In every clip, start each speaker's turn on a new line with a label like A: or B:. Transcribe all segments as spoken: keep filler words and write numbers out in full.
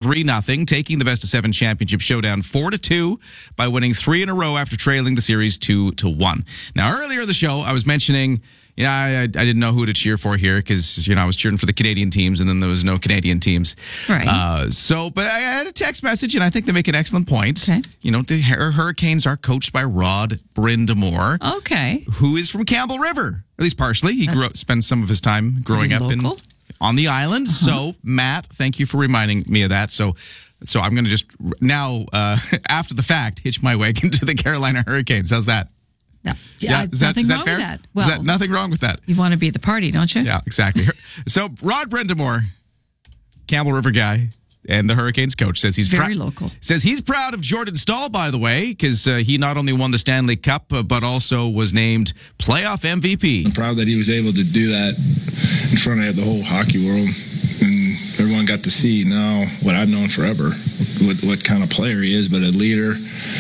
A: three nothing, taking the best of seven championship showdown four to two by winning three in a row after trailing the series two to one. Now, earlier in the show, I was mentioning, you know, I, I didn't know who to cheer for here because, you know, I was cheering for the Canadian teams and then there was no Canadian teams.
B: Right.
A: Uh, so, but I had a text message and I think they make an excellent point.
B: Okay.
A: You know, the Hur- Hurricanes are coached by Rod Brind'Amour.
B: Okay.
A: Who is from Campbell River, at least partially. He grew up, spent some of his time growing up in, on the island. Uh-huh. So, Matt, thank you for reminding me of that. So, so I'm going to just now, uh, after the fact, hitch my wagon to the Carolina Hurricanes. How's that?
B: No.
A: Yeah,
B: is
A: that,
B: nothing
A: is that
B: wrong
A: fair?
B: with that. Well,
A: is that nothing wrong with that?
B: You want to be at the party, don't you?
A: Yeah, exactly. So Rod Brind'Amour, Campbell River guy, and the Hurricanes coach says he's
B: it's very
A: prou-
B: local.
A: Says he's proud of Jordan Staal, by the way, because uh, he not only won the Stanley Cup uh, but also was named playoff M V P.
C: I'm proud that he was able to do that in front of the whole hockey world, and everyone got to see now what I've known forever, what, what kind of player he is, but a leader.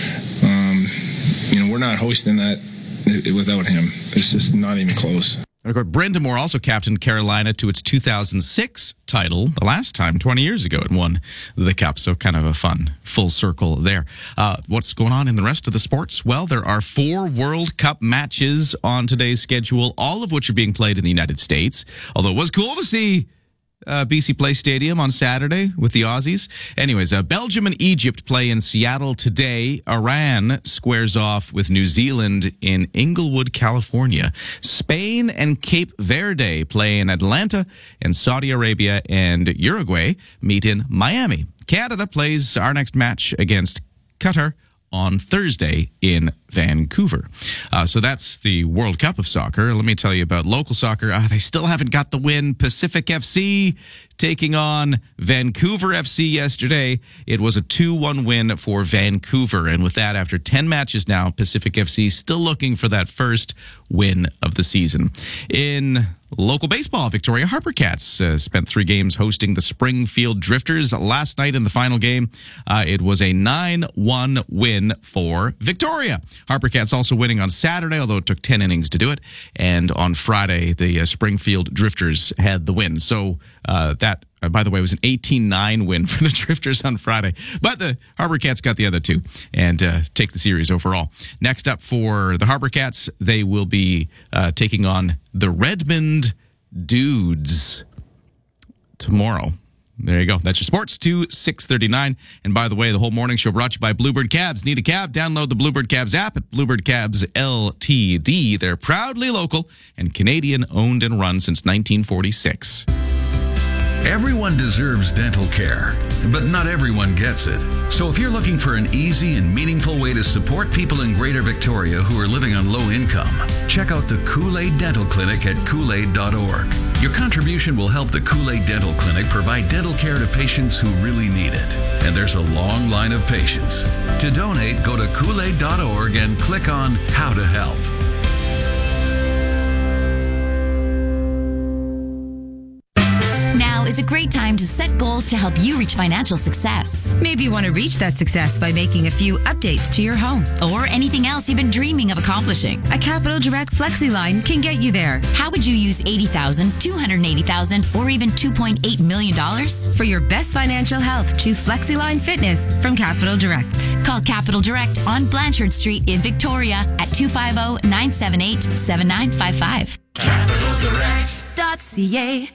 C: Um, you know, we're not hosting that without him. It's just not even close.
A: Of course, Brind'Amour also captained Carolina to its two thousand six title, the last time, twenty years ago, it won the Cup. So kind of a fun full circle there. Uh, what's going on in the rest of the sports? Well, there are four World Cup matches on today's schedule, all of which are being played in the United States. Although it was cool to see Uh, B C Place Stadium on Saturday with the Aussies. Anyways, uh, Belgium and Egypt play in Seattle today. Iran squares off with New Zealand in Inglewood, California. Spain and Cape Verde play in Atlanta, and Saudi Arabia and Uruguay meet in Miami. Canada plays our next match against Qatar on Thursday in Vancouver. Uh, so that's the World Cup of soccer. Let me tell you about local soccer. Uh, they still haven't got the win. Pacific F C taking on Vancouver F C yesterday. It was a two one win for Vancouver. And with that, after ten matches now, Pacific F C still looking for that first win of the season. In local baseball, Victoria Harpercats uh, spent three games hosting the Springfield Drifters. Last night in the final game, uh, it was a nine one win for Victoria. Harpercats also winning on Saturday, although it took ten innings to do it. And on Friday, the uh, Springfield Drifters had the win. So uh, that, uh, by the way, was an eighteen nine win for the Drifters on Friday. But the Harpercats got the other two and uh, take the series overall. Next up for the Harpercats, they will be uh, taking on the Redmond Dudes tomorrow. There you go. That's your sports to six thirty-nine. And by the way, the whole morning show brought to you by Bluebird Cabs. Need a cab? Download the Bluebird Cabs app at Bluebird Cabs L T D. They're proudly local and Canadian owned and run since nineteen forty-six.
D: Everyone deserves dental care, but not everyone gets it. So if you're looking for an easy and meaningful way to support people in Greater Victoria who are living on low income, check out the Kool-Aid Dental Clinic at Kool Aid dot org. Your contribution will help the Kool-Aid Dental Clinic provide dental care to patients who really need it. And there's a long line of patients. To donate, go to Kool Aid dot org and click on How to Help.
E: Now is a great time to set goals to help you reach financial success.
F: Maybe you want to reach that success by making a few updates to your home.
E: Or anything else you've been dreaming of accomplishing.
F: A Capital Direct Flexi Line can get you there.
E: How would you use eighty thousand dollars, two hundred eighty thousand dollars, or even two point eight million dollars?
F: For your best financial health, choose Flexi Line Fitness from Capital Direct.
E: Call Capital Direct on Blanchard Street in Victoria at two five zero, nine seven eight, seven nine five five.
G: capital direct dot c a.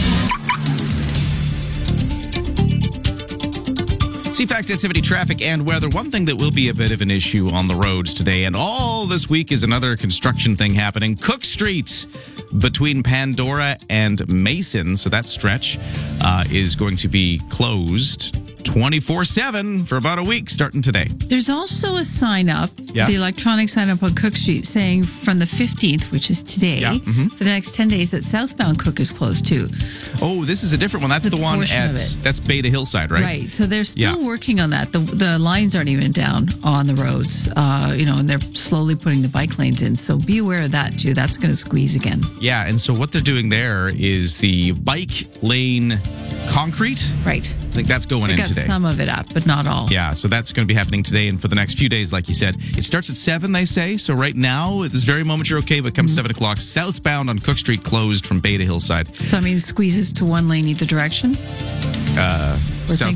A: C FACTS activity, traffic, and weather. One thing that will be a bit of an issue on the roads today, and all this week is another construction thing happening. Cook Street between Pandora and Mason, so that stretch uh, is going to be closed twenty-four seven for about a week starting today.
B: There's also a sign up,
A: yeah.
B: the electronic sign up on Cook Street saying from the fifteenth, which is today,
A: yeah. mm-hmm.
B: for the next ten days that southbound Cook is closed too.
A: Oh, this is a different one. That's the, the one at, that's Beta Hillside, right?
B: Right. So they're still
A: yeah.
B: working on that. The the lines aren't even down on the roads, uh, you know, and they're slowly putting the bike lanes in. So be aware of that too. That's going to squeeze again.
A: Yeah. And so what they're doing there is the bike lane concrete.
B: Right.
A: I think that's going
B: they
A: in
B: got
A: today.
B: Some of it up, but not all.
A: Yeah, so that's going to be happening today and for the next few days, like you said. It starts at seven, they say. So right now, at this very moment, you're okay, but come mm-hmm. seven o'clock, southbound on Cook Street closed from Bay to Hillside.
B: So I mean, squeezes to one lane either direction?
A: Uh,
B: We're
A: south,
B: thinking?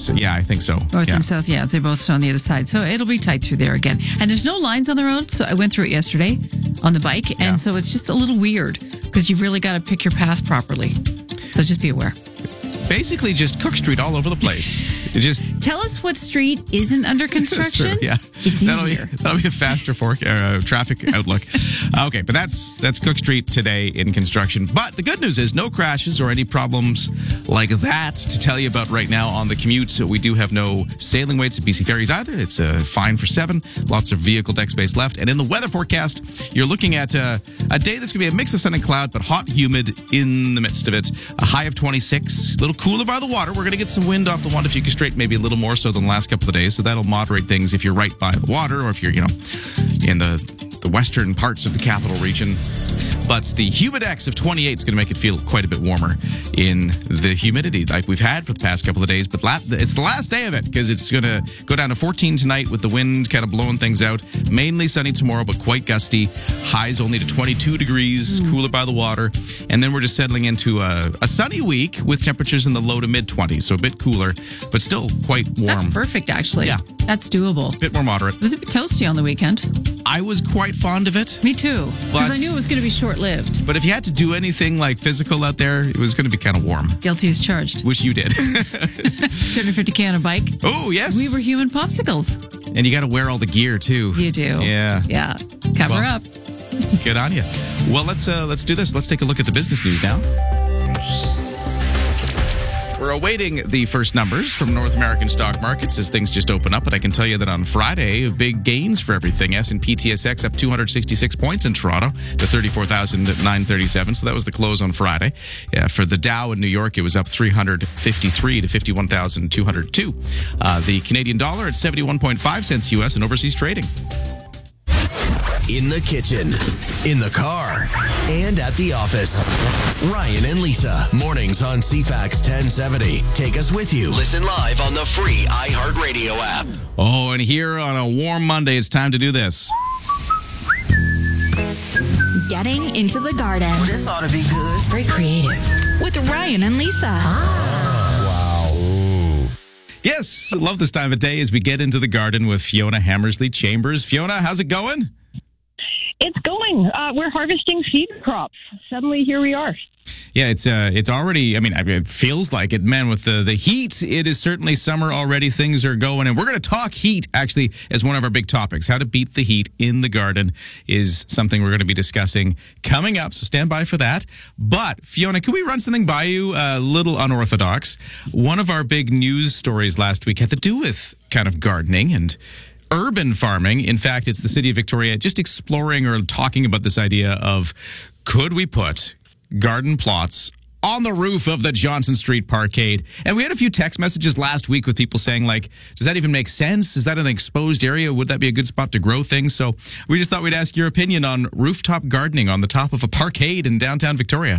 A: Yeah, I think so.
B: North
A: yeah.
B: and south, yeah, they're both on the other side. So it'll be tight through there again. And there's no lines on the road. So I went through it yesterday on the bike. And
A: Yeah.
B: so it's just a little weird because you've really got to pick your path properly. So just be aware.
A: Basically, just Cook Street all over the place. It's just
B: Tell us what street isn't under construction.
A: That's true, yeah,
B: It's
A: that'll
B: easier.
A: Be, that'll be a faster for, uh, traffic outlook. Okay, but that's that's Cook Street today in construction. But the good news is no crashes or any problems like that to tell you about right now on the commute. So we do have no sailing waits at B C Ferries either. It's uh, fine for seven. Lots of vehicle deck space left. And in the weather forecast, you're looking at uh, a day that's going to be a mix of sun and cloud, but hot, humid in the midst of it. A high of twenty-six. A little cooler by the water. We're going to get some wind off the Juan-to-Fuca Strait, maybe a little more so than the last couple of days. So that'll moderate things if you're right by the water or if you're, you know, in the, the western parts of the capital region. But the humidex of twenty-eight is going to make it feel quite a bit warmer in the humidity like we've had for the past couple of days. But la- it's the last day of it because it's going to go down to fourteen tonight with the wind kind of blowing things out. Mainly sunny tomorrow, but quite gusty. Highs only to twenty-two degrees, cooler by the water. And then we're just settling into a, a sunny week with temperatures in the low to mid twenties. So a bit cooler, but still quite warm.
B: That's perfect, actually.
A: Yeah.
B: That's doable.
A: A bit more moderate.
B: It was a bit toasty on the weekend.
A: I was quite fond of it.
B: Me too. Because
A: But-
B: I knew it was going to be short-lived.
A: But if you had to do anything like physical out there, it was going to be kind of warm,
B: Guilty as charged.
A: which you did.
B: two hundred fifty K on a bike.
A: Oh, yes.
B: We were human popsicles.
A: And you got to wear all the gear, too.
B: You do.
A: Yeah.
B: Yeah. Cover
A: Well-
B: up.
A: Good on you. Well, let's uh, let's do this. Let's take a look at the business news now. We're awaiting the first numbers from North American stock markets as things just open up, but I can tell you that on Friday, big gains for everything. S and P T S X up two hundred sixty-six points in Toronto to thirty-four thousand nine hundred thirty-seven. So that was the close on Friday. Yeah, for the Dow in New York, it was up three hundred fifty-three to fifty-one thousand two hundred two. Uh, the Canadian dollar at seventy-one point five cents U S in overseas trading.
H: In the kitchen, in the car, and at the office. Ryan and Lisa, mornings on C FAX ten seventy. Take us with you. Listen live on the free iHeartRadio app.
A: Oh, and here on a warm Monday, it's time to do this.
F: Getting into the garden.
H: This ought to be good.
F: It's very creative. With Ryan and Lisa.
A: Yes, love this time of day as we get into the garden with Fiona Hammersley Chambers. Fiona, how's it going?
I: It's going. Uh, we're harvesting seed crops. Suddenly, here we are.
A: Yeah, it's uh, it's already, I mean, it feels like it. Man, with the, the heat, it is certainly summer already. Things are going. And we're going to talk heat, actually, as one of our big topics. How to beat the heat in the garden is something we're going to be discussing coming up. So stand by for that. But, Fiona, can we run something by you a little unorthodox? One of our big news stories last week had to do with kind of gardening and urban farming. In fact, it's the city of Victoria just exploring or talking about this idea of could we put garden plots on the roof of the Johnson Street Parkade. And we had a few text messages last week with people saying, like, does that even make sense? Is that an exposed area? Would that be a good spot to grow things? So we just thought we'd ask your opinion on rooftop gardening on the top of a parkade in downtown Victoria.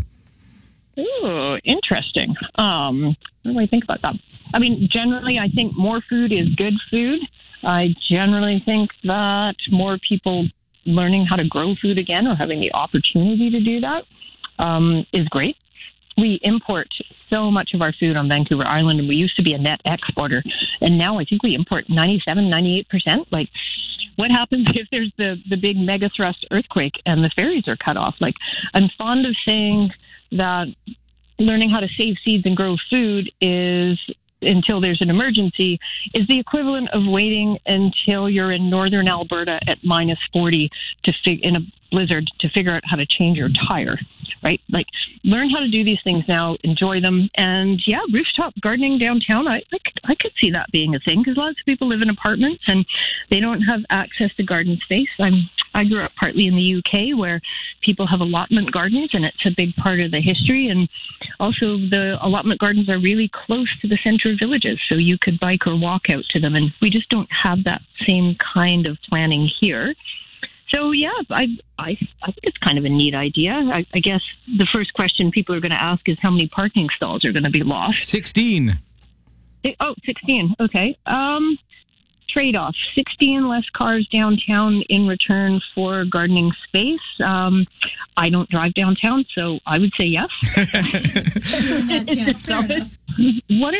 I: Ooh, interesting. Um, what do I think about that? I mean, generally, I think more food is good food. I generally think that more people learning how to grow food again or having the opportunity to do that um, is great. We import so much of our food on Vancouver Island, and we used to be a net exporter. And now I think we import ninety-seven, ninety-eight percent. Like, what happens if there's the, the big mega thrust earthquake and the ferries are cut off? Like, I'm fond of saying that learning how to save seeds and grow food is until there's an emergency is the equivalent of waiting until you're in northern Alberta at minus forty to fig- in a blizzard to figure out how to change your tire, right? Like, learn how to do these things now, enjoy them. And yeah, rooftop gardening downtown, I, I, could, I could see that being a thing because lots of people live in apartments and they don't have access to garden space. I'm, I grew up partly in the U K where people have allotment gardens and it's a big part of the history. And also the allotment gardens are really close to the center of villages, so you could bike or walk out to them. And we just don't have that same kind of planning here. So, yeah, I, I I think it's kind of a neat idea. I, I guess the first question people are going to ask is how many parking stalls are going to be lost.
A: sixteen.
I: Oh, sixteen. Okay. Um, trade-off. sixteen less cars downtown in return for gardening space. Um, I don't drive downtown, so I would say yes.
B: Yeah, fair
I: So, what are the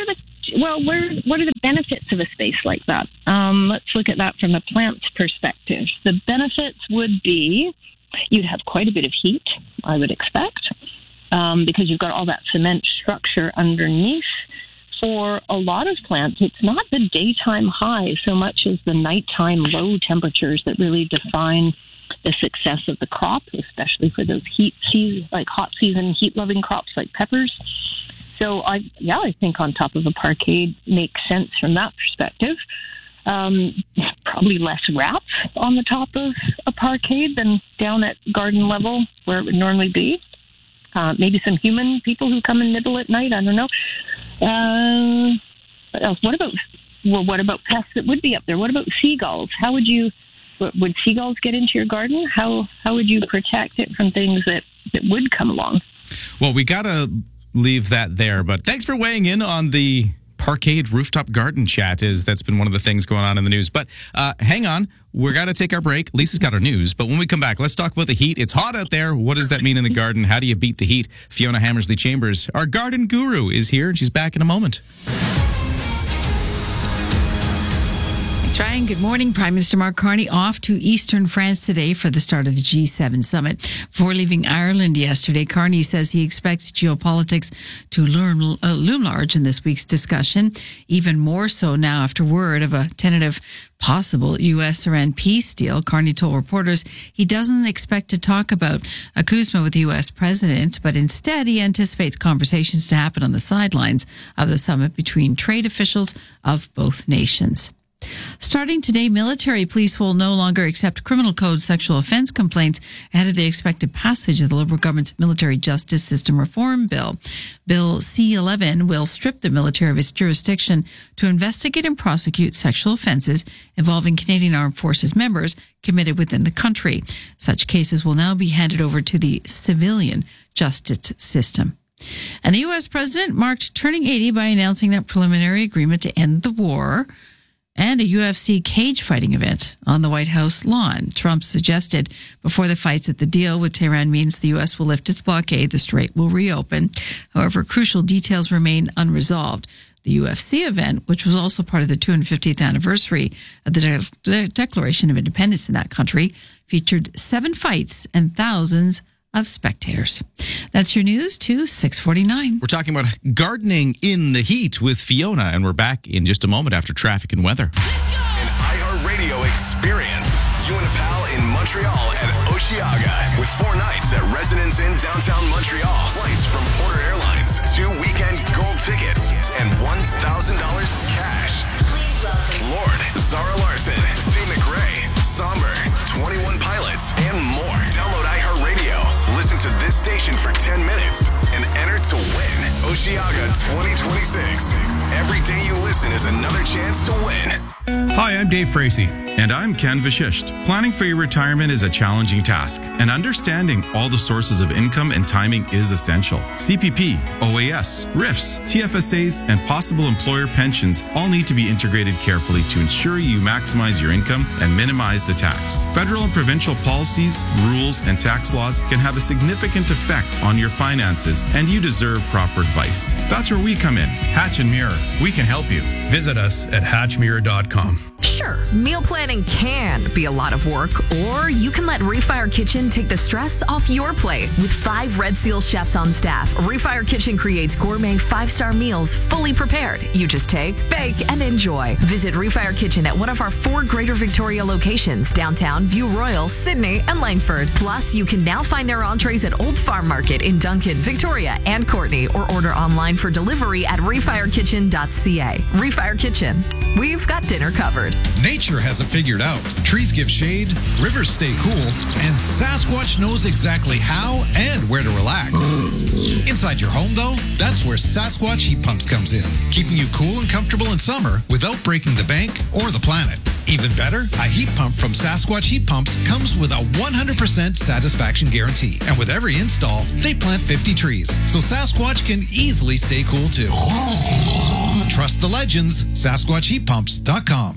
I: well, where, what are the benefits of a space like that? Um, let's look at that from a plant's perspective. The benefits would be you'd have quite a bit of heat, I would expect, um, because you've got all that cement structure underneath. For a lot of plants, it's not the daytime high so much as the nighttime low temperatures that really define the success of the crop, especially for those heat season, like hot season heat-loving crops like peppers. So, I yeah, I think on top of a parkade makes sense from that perspective. Um, probably less wrap on the top of a parkade than down at garden level where it would normally be. Uh, maybe some human people who come and nibble at night. I don't know. Uh, what else? What about well? What about pests that would be up there? What about seagulls? How would you? Would seagulls get into your garden? How how would you protect it from things that, that would come along?
A: Well, we gotta leave that there. But thanks for weighing in on the parkade rooftop garden chat. Is that's been one of the things going on in the news. But uh, hang on, we're got to take our break. Lisa's got our news. But when we come back, let's talk about the heat. It's hot out there. What does that mean in the garden? How do you beat the heat? Fiona Hammersley Chambers, our garden guru, is here, and she's back in a moment.
B: That's Ryan. Good morning. Prime Minister Mark Carney off to eastern France today for the start of the G seven summit. Before leaving Ireland yesterday, Carney says he expects geopolitics to loom, uh, loom large in this week's discussion, even more so now after word of a tentative possible U S Iran peace deal. Carney told reporters he doesn't expect to talk about a Kuzma with the U S president, but instead he anticipates conversations to happen on the sidelines of the summit between trade officials of both nations. Starting today, military police will no longer accept criminal code sexual offense complaints ahead of the expected passage of the Liberal government's military justice system reform bill. Bill C eleven will strip the military of its jurisdiction to investigate and prosecute sexual offenses involving Canadian Armed Forces members committed within the country. Such cases will now be handed over to the civilian justice system. And the U S president marked turning eighty by announcing that preliminary agreement to end the war and a U F C cage fighting event on the White House lawn. Trump suggested before the fights that the deal with Tehran means the U S will lift its blockade, the strait will reopen. However, crucial details remain unresolved. The U F C event, which was also part of the two hundred fiftieth anniversary of the De- De- Declaration of Independence in that country, featured seven fights and thousands of spectators. That's your news to six forty-nine.
A: We're talking about gardening in the heat with Fiona, and we're back in just a moment after traffic and weather.
H: An iHeartRadio experience. You and a pal in Montreal at Osheaga with four nights at Residence Inn downtown Montreal. Flights from Porter Airlines, two weekend gold tickets, and one thousand dollars cash. Lord, Zara Larson, Dee McRae, Somber, twenty-one Pilots, and more. Download iHeartRadio. Listen to this station for ten minutes and enter to win Osheaga twenty twenty-six. Every day you listen is another chance to win.
J: Hi, I'm Dave Fracey. And I'm Ken Vashisht. Planning for your retirement is a challenging task, and understanding all the sources of income and timing is essential. C P P, O A S, R I Fs, T F S As, and possible employer pensions all need to be integrated carefully to ensure you maximize your income and minimize the tax. Federal and provincial policies, rules, and tax laws can have a significant effect on your finances, and you deserve proper advice. That's where we come in. Hatch and Mirror. We can help you. Visit us at hatch mirror dot com.
K: Sure, meal planning can be a lot of work, or you can let Refire Kitchen take the stress off your plate. With five Red Seal chefs on staff, Refire Kitchen creates gourmet five-star meals fully prepared. You just take, bake, and enjoy. Visit Refire Kitchen at one of our four Greater Victoria locations, downtown, View Royal, Sydney, and Langford. Plus, you can now find their entrees at Old Farm Market in Duncan, Victoria, and Courtney, or order online for delivery at refire kitchen dot c a. Refire Kitchen. We've got dinner covered.
L: Nature has it figured out. Trees give shade, rivers stay cool, and Sasquatch knows exactly how and where to relax. Inside your home, though, that's where Sasquatch Heat Pumps comes in, keeping you cool and comfortable in summer without breaking the bank or the planet. Even better, a heat pump from Sasquatch Heat Pumps comes with a one hundred percent satisfaction guarantee. And with every install, they plant fifty trees, so Sasquatch can easily stay cool too. Trust the legends, Sasquatch Heat Pumps dot com.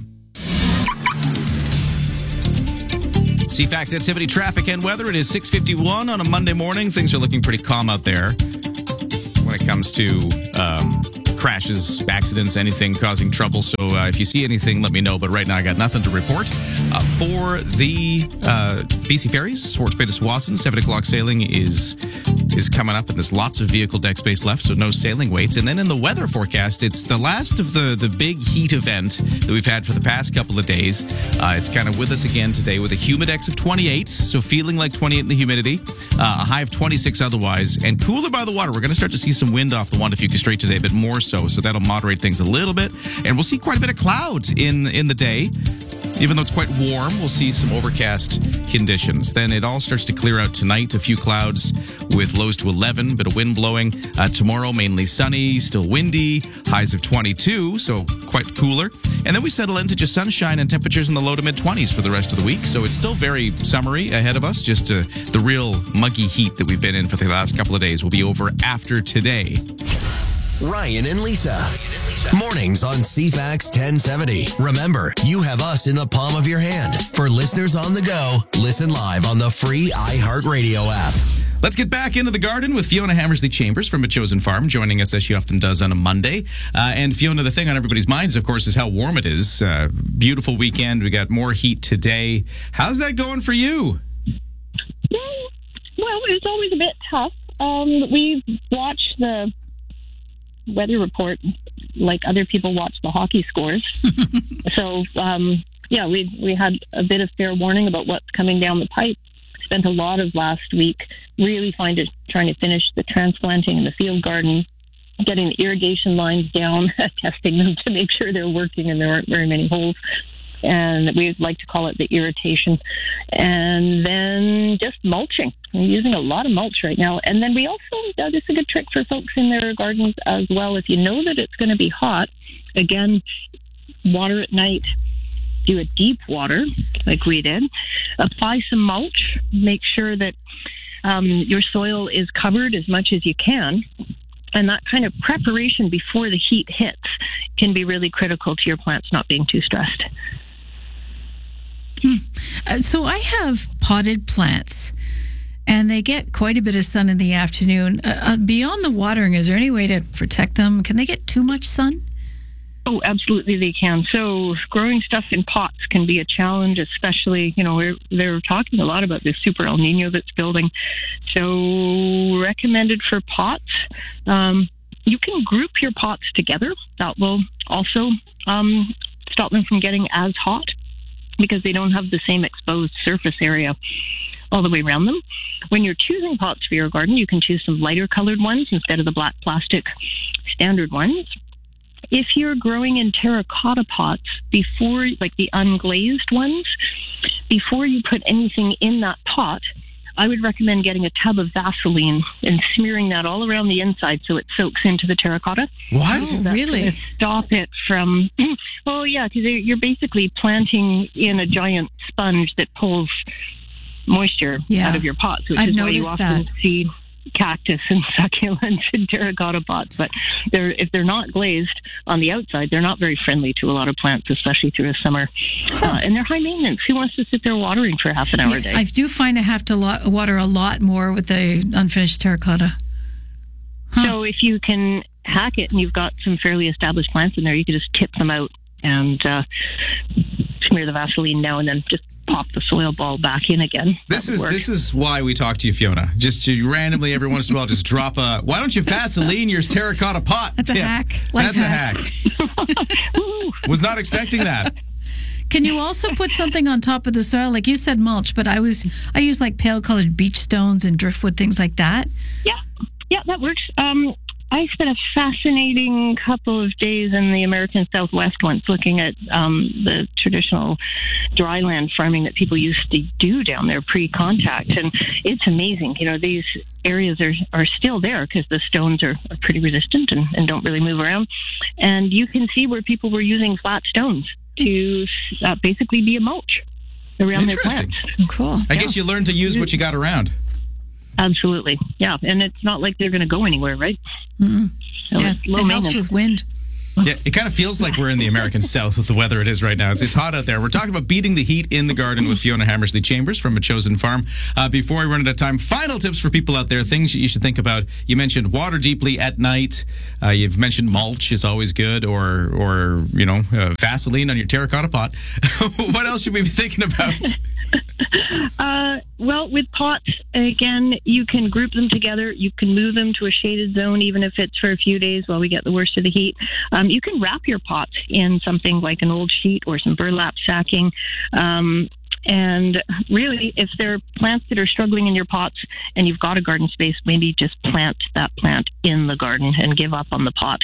A: C FAX activity, traffic, and weather. It is six fifty-one on a Monday morning. Things are looking pretty calm out there when it comes to um, crashes, accidents, anything causing trouble. So uh, if you see anything, let me know. But right now, I got nothing to report. Uh, for the uh, B C Ferries, Swartz Bay to Swassen, seven o'clock sailing is is coming up, and there's lots of vehicle deck space left, so no sailing waits. And then in the weather forecast, it's the last of the, the big heat event that we've had for the past couple of days. Uh, it's kind of with us again today with a humidex of twenty-eight, so feeling like twenty-eight in the humidity, uh, a high of twenty-six otherwise, and cooler by the water. We're going to start to see some wind off the Juan de Fuca Strait today, but more so, so that'll moderate things a little bit. And we'll see quite a bit of clouds in, in the day. Even though it's quite warm, we'll see some overcast conditions. Then it all starts to clear out tonight. A few clouds with lows to eleven, bit of wind blowing. Uh, tomorrow, mainly sunny, still windy, highs of twenty-two, so quite cooler. And then we settle into just sunshine and temperatures in the low to mid-twenties for the rest of the week. So it's still very summery ahead of us. Just uh, the real muggy heat that we've been in for the last couple of days will be over after today.
H: Ryan and Lisa. Mornings on C FAX ten seventy. Remember, you have us in the palm of your hand. For listeners on the go, listen live on the free iHeartRadio app.
A: Let's get back into the garden with Fiona Hammersley Chambers from A Chosen Farm, joining us as she often does on a Monday. Uh, and Fiona, the thing on everybody's minds, of course, is how warm it is. Uh, beautiful weekend. We got more heat today. How's that going for you?
I: Well, it's always a bit tough. Um, we watch the weather report like other people watch the hockey scores. so, um, yeah, we we had a bit of fair warning about what's coming down the pipe. Spent a lot of last week really find it, trying to finish the transplanting in the field garden, getting the irrigation lines down, testing them to make sure they're working and there aren't very many holes. And we like to call it the irritation. And then just mulching. We're using a lot of mulch right now. And then we also, uh, this is a good trick for folks in their gardens as well. If you know that it's going to be hot, again, water at night, do a deep water like we did. Apply some mulch. Make sure that um, your soil is covered as much as you can. And that kind of preparation before the heat hits can be really critical to your plants not being too stressed.
B: Hmm. Uh, so I have potted plants, and they get quite a bit of sun in the afternoon. Uh, uh, beyond the watering, is there any way to protect them? Can they get too much sun?
I: Oh, absolutely they can. So growing stuff in pots can be a challenge, especially, you know, we're, they're talking a lot about this super El Nino that's building. So recommended for pots. Um, you can group your pots together. That will also um, stop them from getting as hot because they don't have the same exposed surface area all the way around them. When you're choosing pots for your garden, you can choose some lighter colored ones instead of the black plastic standard ones. If you're growing in terracotta pots, before, like the unglazed ones, before you put anything in that pot, I would recommend getting a tub of Vaseline and smearing that all around the inside so it soaks into the terracotta.
A: What?
I: So
B: oh, really?
I: To stop it from, oh yeah, because you're basically planting in a giant sponge that pulls moisture
B: yeah.
I: out of your pots, which
B: I've
I: is why you
B: noticed
I: often
B: that.
I: see cactus and succulents in terracotta pots. But they're, if they're not glazed on the outside, they're not very friendly to a lot of plants, especially through the summer. Uh, and they're high maintenance. Who wants to sit there watering for half an hour
B: yeah,
I: a day?
B: I do find I have to lot, water a lot more with the unfinished terracotta. Huh.
I: So if you can hack it and you've got some fairly established plants in there, you can just tip them out and uh, smear the Vaseline now and then just pop the soil ball back in again.
A: This is work. This is why we talk to you, Fiona. Just to randomly every once in a while just drop a, why don't you Vaseline your terracotta pot
B: That's
A: tip?
B: a hack. Life
A: That's
B: hack.
A: a hack. Was not expecting that.
B: Can you also put something on top of the soil? Like you said, mulch, but I was I use like pale colored beach stones and driftwood, things like that.
I: Yeah, yeah, that works. Um, I spent a fascinating couple of days in the American Southwest once looking at um, the traditional dryland farming that people used to do down there pre-contact. And it's amazing. You know, these areas are, are still there because the stones are, are pretty resistant and, and don't really move around. And you can see where people were using flat stones to uh, basically be a mulch around their plants.
B: Cool.
A: I
I: yeah.
A: guess you learn to use what you got around.
I: Absolutely. Yeah. And it's not like they're going to go anywhere, right?
B: Mm-mm.
I: So
B: yeah,
I: it's low
B: it helps
I: maintenance.
B: with wind.
A: Yeah, it kind of feels like we're in the American South with the weather it is right now. It's, it's hot out there. We're talking about beating the heat in the garden with Fiona Hammersley Chambers from A Chosen Farm. Uh, before we run out of time, final tips for people out there, things you should think about. You mentioned water deeply at night. Uh, you've mentioned mulch is always good, or, or you know, uh, Vaseline on your terracotta pot. What else should we be thinking about?
I: Uh, well, with pots, again, you can group them together. You can move them to a shaded zone, even if it's for a few days while we get the worst of the heat. Um, you can wrap your pots in something like an old sheet or some burlap sacking. Um, and really, if there are plants that are struggling in your pots and you've got a garden space, maybe just plant that plant in the garden and give up on the pot.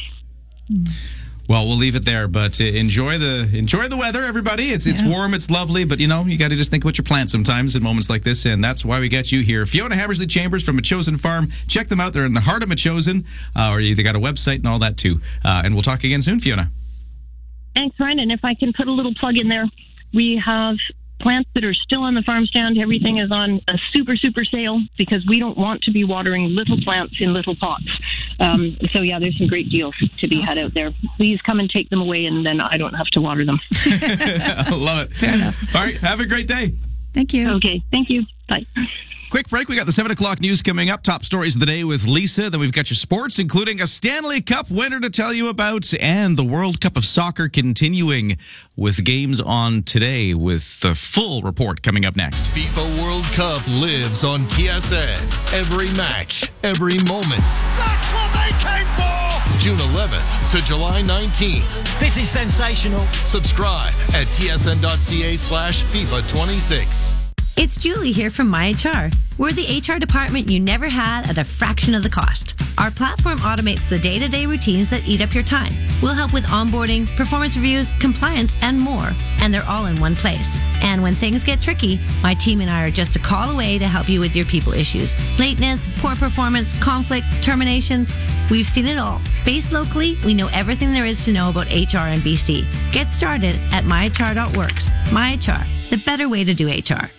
A: Well, we'll leave it there, but uh, enjoy the enjoy the weather, everybody. It's it's yeah. warm, it's lovely, but, you know, you got to just think about your plants sometimes in moments like this, and that's why we got you here. Fiona Hammersley Chambers from A Chosen Farm. Check them out. They're in the heart of A Chosen, uh, or they got a website and all that, too. Uh, and we'll talk again soon, Fiona.
I: Thanks, Ryan. And if I can put a little plug in there, we have plants that are still on the farm stand. Everything is on a super, super sale because we don't want to be watering little plants in little pots. Um, so, yeah, there's some great deals to be awesome. had out there. Please come and take them away, and then I don't have to water them.
A: I love it.
B: Fair enough.
A: All right, have a great day.
B: Thank you.
I: Okay, thank you. Bye.
A: Quick break. We got the seven o'clock news coming up. Top stories of the day with Lisa. Then we've got your sports, including a Stanley Cup winner to tell you about, and the World Cup of Soccer continuing with games on today, with the full report coming up next.
H: FIFA World Cup lives on T S N. Every match, every moment.
M: That's what they came for!
H: June eleventh to July nineteenth.
M: This is sensational.
H: Subscribe at tsn.ca slash FIFA 26.
F: It's Julie here from MyHR. We're the H R department you never had at a fraction of the cost. Our platform automates the day-to-day routines that eat up your time. We'll help with onboarding, performance reviews, compliance, and more. And they're all in one place. And when things get tricky, my team and I are just a call away to help you with your people issues. Lateness, poor performance, conflict, terminations. We've seen it all. Based locally, we know everything there is to know about H R in B C. Get started at my h r dot works. MyHR, the better way to do H R.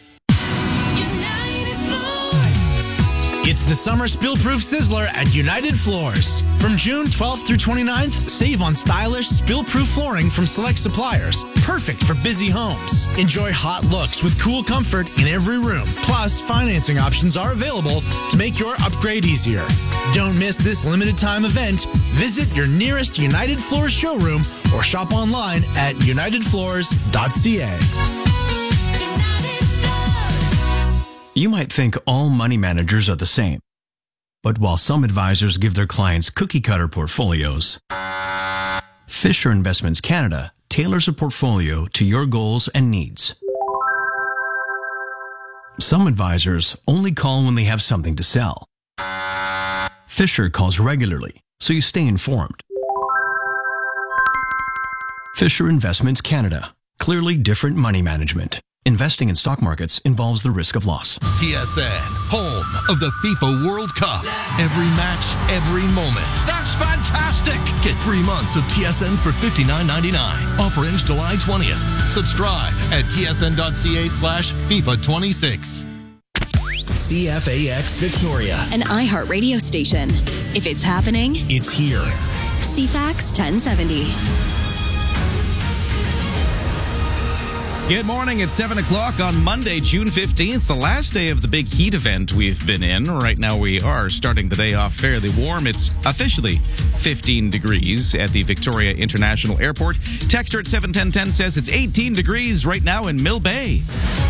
N: It's the Summer Spill-Proof Sizzler at United Floors. From June twelfth through twenty-ninth, save on stylish, spill-proof flooring from select suppliers. Perfect for busy homes. Enjoy hot looks with cool comfort in every room. Plus, financing options are available to make your upgrade easier. Don't miss this limited time event. Visit your nearest United Floors showroom or shop online at united floors dot c a.
O: You might think all money managers are the same. But while some advisors give their clients cookie-cutter portfolios, Fisher Investments Canada tailors a portfolio to your goals and needs. Some advisors only call when they have something to sell. Fisher calls regularly, so you stay informed. Fisher Investments Canada. Clearly different money management. Investing in stock markets involves the risk of loss.
H: T S N, home of the FIFA World Cup. Every match, every moment.
M: That's fantastic!
H: Get three months of T S N for fifty-nine ninety-nine. Offer ends July twentieth. Subscribe at tsn.ca slash FIFA 26.
P: C F A X Victoria.
Q: An iHeart radio station. If it's happening,
P: it's here.
Q: C FAX ten seventy.
A: Good morning. It's seven o'clock on Monday, June fifteenth, the last day of the big heat event we've been in. Right now we are starting the day off fairly warm. It's officially fifteen degrees at the Victoria International Airport. Texter at seven ten ten says it's eighteen degrees right now in Mill Bay.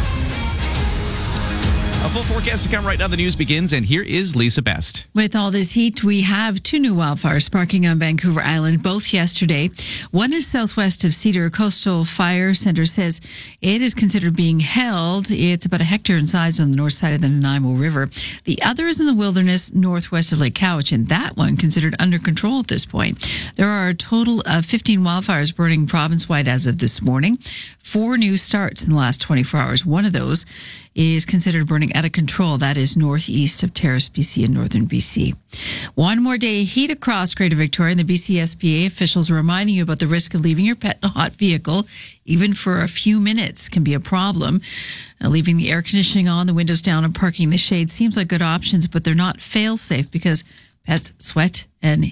A: A full forecast to come right now. The news begins, and here is Lisa Best.
B: With all this heat, we have two new wildfires sparking on Vancouver Island, both yesterday. One is southwest of Cedar. Coastal Fire Center says it is considered being held. It's about a hectare in size on the north side of the Nanaimo River. The other is in the wilderness northwest of Lake Cowichan, and that one considered under control at this point. There are a total of fifteen wildfires burning province-wide as of this morning. Four new starts in the last twenty-four hours. One of those is considered burning out of control. That is northeast of Terrace, B C, and northern B C. One more day heat across Greater Victoria, and the B C S P A officials are reminding you about the risk of leaving your pet in a hot vehicle, even for a few minutes, can be a problem. Uh, leaving the air conditioning on, the windows down, and parking in the shade seems like good options, but they're not fail-safe because pets sweat and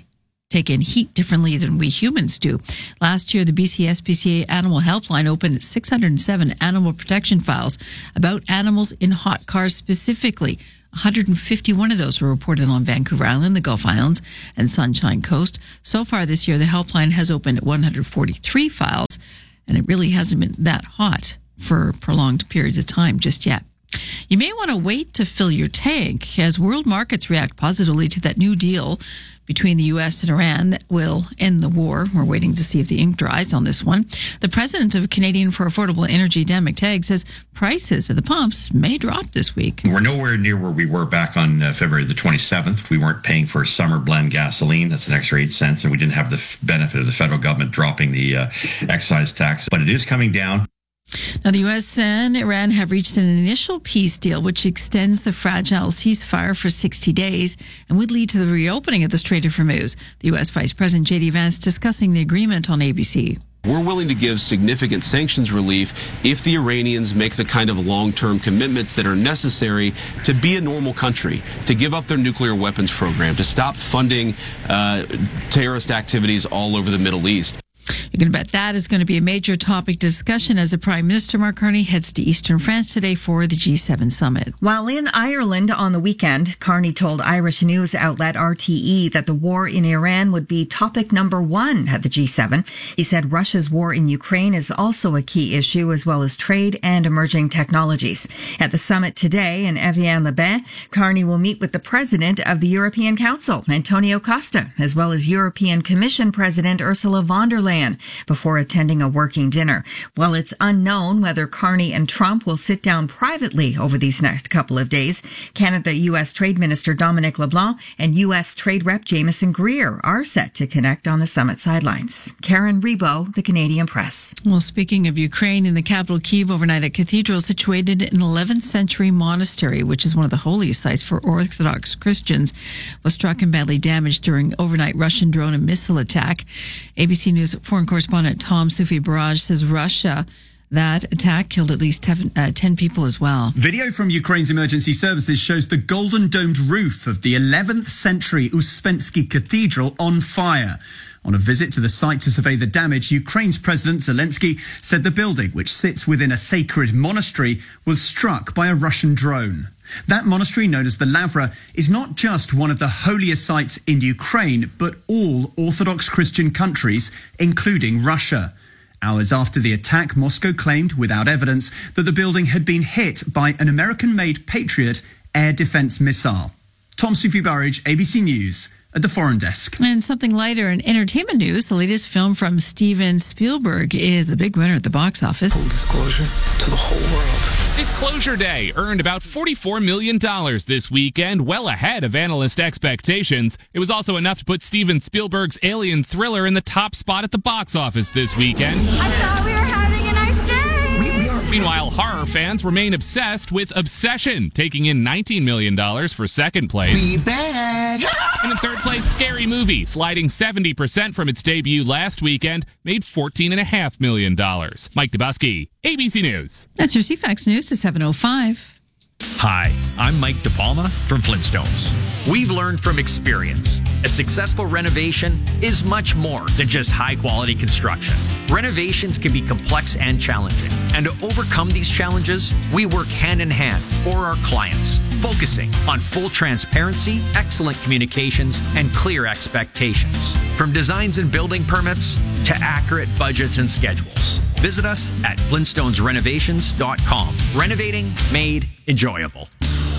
B: take in heat differently than we humans do. Last year, the B C S P C A Animal Helpline opened six hundred seven animal protection files about animals in hot cars specifically. one hundred fifty-one of those were reported on Vancouver Island, the Gulf Islands, and Sunshine Coast. So far this year, the helpline has opened one hundred forty-three files, and it really hasn't been that hot for prolonged periods of time just yet. You may want to wait to fill your tank as world markets react positively to that new deal between the U S and Iran that will end the war. We're waiting to see if the ink dries on this one. The president of Canadian for Affordable Energy, Dan McTagg, says prices at the pumps may drop this week.
R: We're nowhere near where we were back on uh, February the twenty-seventh. We weren't paying for summer blend gasoline. That's an extra eight cents. And we didn't have the f- benefit of the federal government dropping the uh, excise tax. But it is coming down.
B: Now, the U S and Iran have reached an initial peace deal which extends the fragile ceasefire for sixty days and would lead to the reopening of the Strait of Hormuz. The U S Vice President J D Vance discussing the agreement on A B C.
S: We're willing to give significant sanctions relief if the Iranians make the kind of long-term commitments that are necessary to be a normal country, to give up their nuclear weapons program, to stop funding uh, terrorist activities all over the Middle East.
B: You can bet that is going to be a major topic discussion as the Prime Minister, Mark Carney, heads to Eastern France today for the G seven summit.
T: While in Ireland on the weekend, Carney told Irish news outlet R T E that the war in Iran would be topic number one at the G seven. He said Russia's war in Ukraine is also a key issue, as well as trade and emerging technologies. At the summit today in Evian-les-Bains, Carney will meet with the President of the European Council, Antonio Costa, as well as European Commission President Ursula von der Leyen, before attending a working dinner. While it's unknown whether Carney and Trump will sit down privately over these next couple of days, Canada-U S Trade Minister Dominic LeBlanc and U S Trade Rep Jameson Greer are set to connect on the summit sidelines. Karen Rebo, The Canadian Press.
B: Well, speaking of Ukraine, in the capital Kyiv overnight, a cathedral situated in an eleventh century monastery, which is one of the holiest sites for Orthodox Christians, was struck and badly damaged during overnight Russian drone and missile attack. A B C News foreign correspondent Tom Sufi Barrage says Russia, that attack killed at least ten, uh, ten people as well.
U: Video from Ukraine's emergency services shows the golden domed roof of the eleventh century Uspensky Cathedral on fire. On a visit to the site to survey the damage, Ukraine's President Zelensky said the building, which sits within a sacred monastery, was struck by a Russian drone. That monastery, known as the Lavra, is not just one of the holiest sites in Ukraine, but all Orthodox Christian countries, including Russia. Hours after the attack, Moscow claimed, without evidence, that the building had been hit by an American-made Patriot air defense missile. Tom Sufi Burridge, A B C News, at the Foreign Desk.
B: And something lighter in entertainment news, the latest film from Steven Spielberg is a big winner at the box office.
V: Full disclosure to the whole world.
W: Disclosure Day earned about forty-four million dollars this weekend, well ahead of analyst expectations. It was also enough to put Steven Spielberg's alien thriller in the top spot at the box office this weekend.
X: I thought we were having a nice day.
W: Meanwhile, horror fans remain obsessed with Obsession, taking in nineteen million dollars for second place.
X: Be bad.
W: And in third place, Scary Movie, sliding seventy percent from its debut last weekend, made fourteen point five million dollars. Mike Dubusky, A B C News.
B: That's your C FAX News to seven oh five.
Y: Hi, I'm Mike DePalma from Flintstones. We've learned from experience. A successful renovation is much more than just high-quality construction. Renovations can be complex and challenging. And to overcome these challenges, we work hand-in-hand for our clients, focusing on full transparency, excellent communications, and clear expectations. From designs and building permits to accurate budgets and schedules. Visit us at flintstones renovations dot com. Renovating made enjoyable.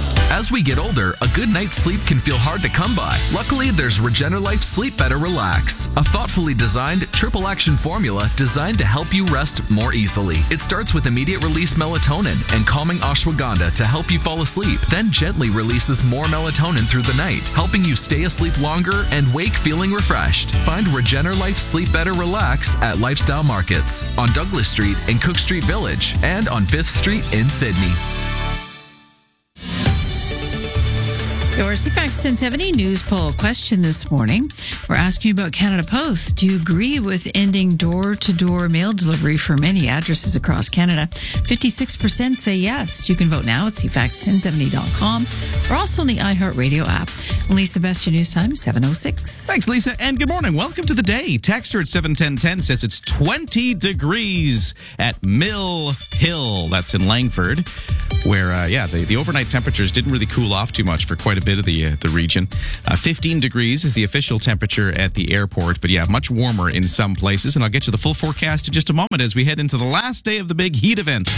Z: As we get older, a good night's sleep can feel hard to come by. Luckily, there's Regenerife Sleep Better Relax, a thoughtfully designed triple action formula designed to help you rest more easily. It starts with immediate release melatonin and calming ashwagandha to help you fall asleep, then gently releases more melatonin through the night, helping you stay asleep longer and wake feeling refreshed. Find Regenerife Sleep Better Relax at Lifestyle Markets on Douglas Street in Cook Street Village and on fifth Street in Sydney.
B: Your C FAX ten seventy news poll question this morning. We're asking you about Canada Post. Do you agree with ending door-to-door mail delivery for many addresses across Canada? fifty-six percent say yes. You can vote now at c fax ten seventy dot com or also on the iHeartRadio app. Lisa, best your news time, seven oh six.
A: Thanks, Lisa, and good morning. Welcome to the day. Texter at seven ten ten says it's twenty degrees at Mill Hill. That's in Langford, where, uh, yeah, the, the overnight temperatures didn't really cool off too much for quite a bit of the uh, the region. Uh, fifteen degrees is the official temperature at the airport, but yeah, much warmer in some places. And I'll get you the full forecast in just a moment as we head into the last day of the big heat event.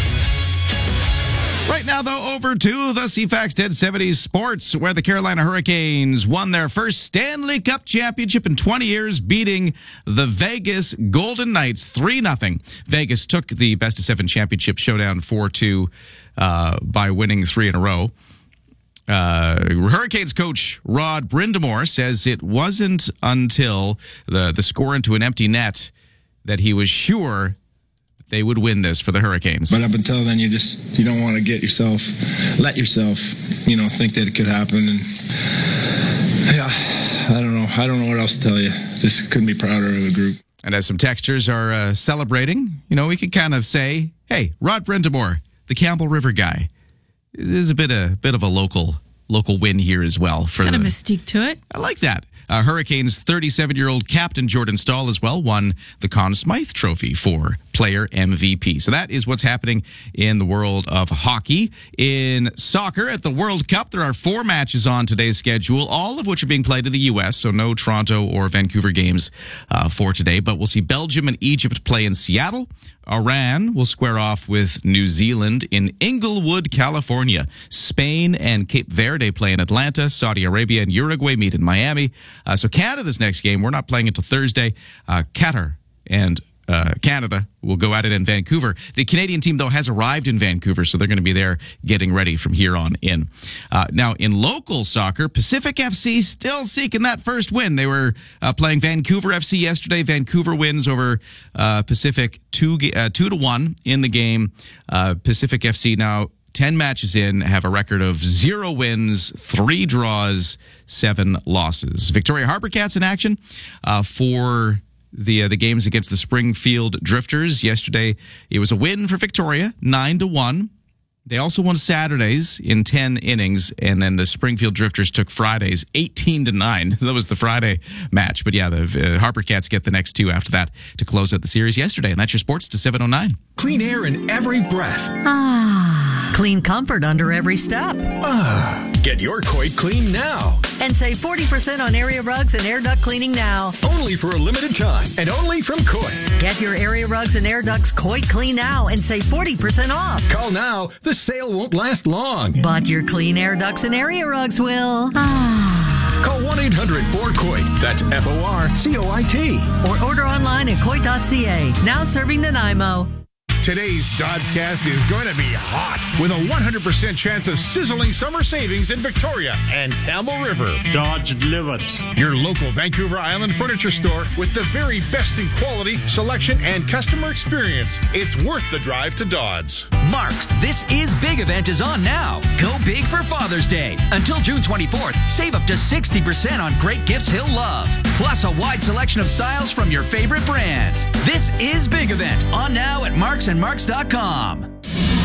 A: Right now, though, over to the C FAX ten seventy Sports, where the Carolina Hurricanes won their first Stanley Cup championship in twenty years, beating the Vegas Golden Knights three nothing. Vegas took the best of seven championship showdown four two uh, by winning three in a row. Uh, Hurricanes coach Rod Brind'Amour says it wasn't until the, the score into an empty net that he was sure they would win this for the Hurricanes.
C: But up until then, you just you don't want to get yourself, let yourself, you know, think that it could happen. And yeah, I don't know. I don't know what else to tell you. Just couldn't be prouder of the group.
A: And as some texters are uh, celebrating, you know, we could kind of say, hey, Rod Brind'Amour, the Campbell River guy, is a bit a bit of a local local win here as well. For
B: Got a
A: the,
B: mystique to it.
A: I like that. Uh, Hurricanes thirty-seven-year-old captain Jordan Staal as well won the Conn Smythe Trophy for player M V P. So that is what's happening in the world of hockey. In soccer at the World Cup, there are four matches on today's schedule, all of which are being played in the U S, so no Toronto or Vancouver games uh, for today. But we'll see Belgium and Egypt play in Seattle. Iran will square off with New Zealand in Inglewood, California. Spain and Cape Verde play in Atlanta. Saudi Arabia and Uruguay meet in Miami. Uh, so Canada's next game, we're not playing until Thursday. Uh, Qatar and uh, Canada will go at it in Vancouver. The Canadian team, though, has arrived in Vancouver, so they're going to be there getting ready from here on in. Uh, now, in local soccer, Pacific F C still seeking that first win. They were uh, playing Vancouver F C yesterday. Vancouver wins over uh, Pacific two, uh, two to one in the game. Uh, Pacific F C now ten matches in, have a record of zero wins, three draws, seven losses. Victoria Harbour Cats in action uh, for the uh, the games against the Springfield Drifters. Yesterday, it was a win for Victoria, nine to one. They also won Saturdays in ten innings, and then the Springfield Drifters took Fridays, eighteen to nine. So that was the Friday match. But yeah, the uh, Harbour Cats get the next two after that to close out the series yesterday. And that's your sports to seven oh nine.
P: Clean air in every breath.
D: Ah. Clean comfort under every step.
P: Ah. Get your Coit clean now.
D: And save forty percent on area rugs and air duct cleaning now.
P: Only for a limited time and only from Coit.
D: Get your area rugs and air ducts Coit clean now and save forty percent off.
P: Call now. The sale won't last long.
D: But your clean air ducts and area rugs will. Ah.
P: Call one eight hundred four coit. That's F O R C O I T.
D: Or order online at coit dot c a. Now serving Nanaimo.
E: Today's Dodscast is going to be hot with a one hundred percent chance of sizzling summer savings in Victoria and Campbell River.
G: Dodge delivers.
E: Your local Vancouver Island furniture store with the very best in quality, selection, and customer experience. It's worth the drive to Dodds.
J: Mark's This Is Big event is on now. Go big for Father's Day. Until June twenty-fourth, save up to sixty percent on great gifts he'll love. Plus a wide selection of styles from your favorite brands. This Is Big event on now at Mark's and Marks dot com.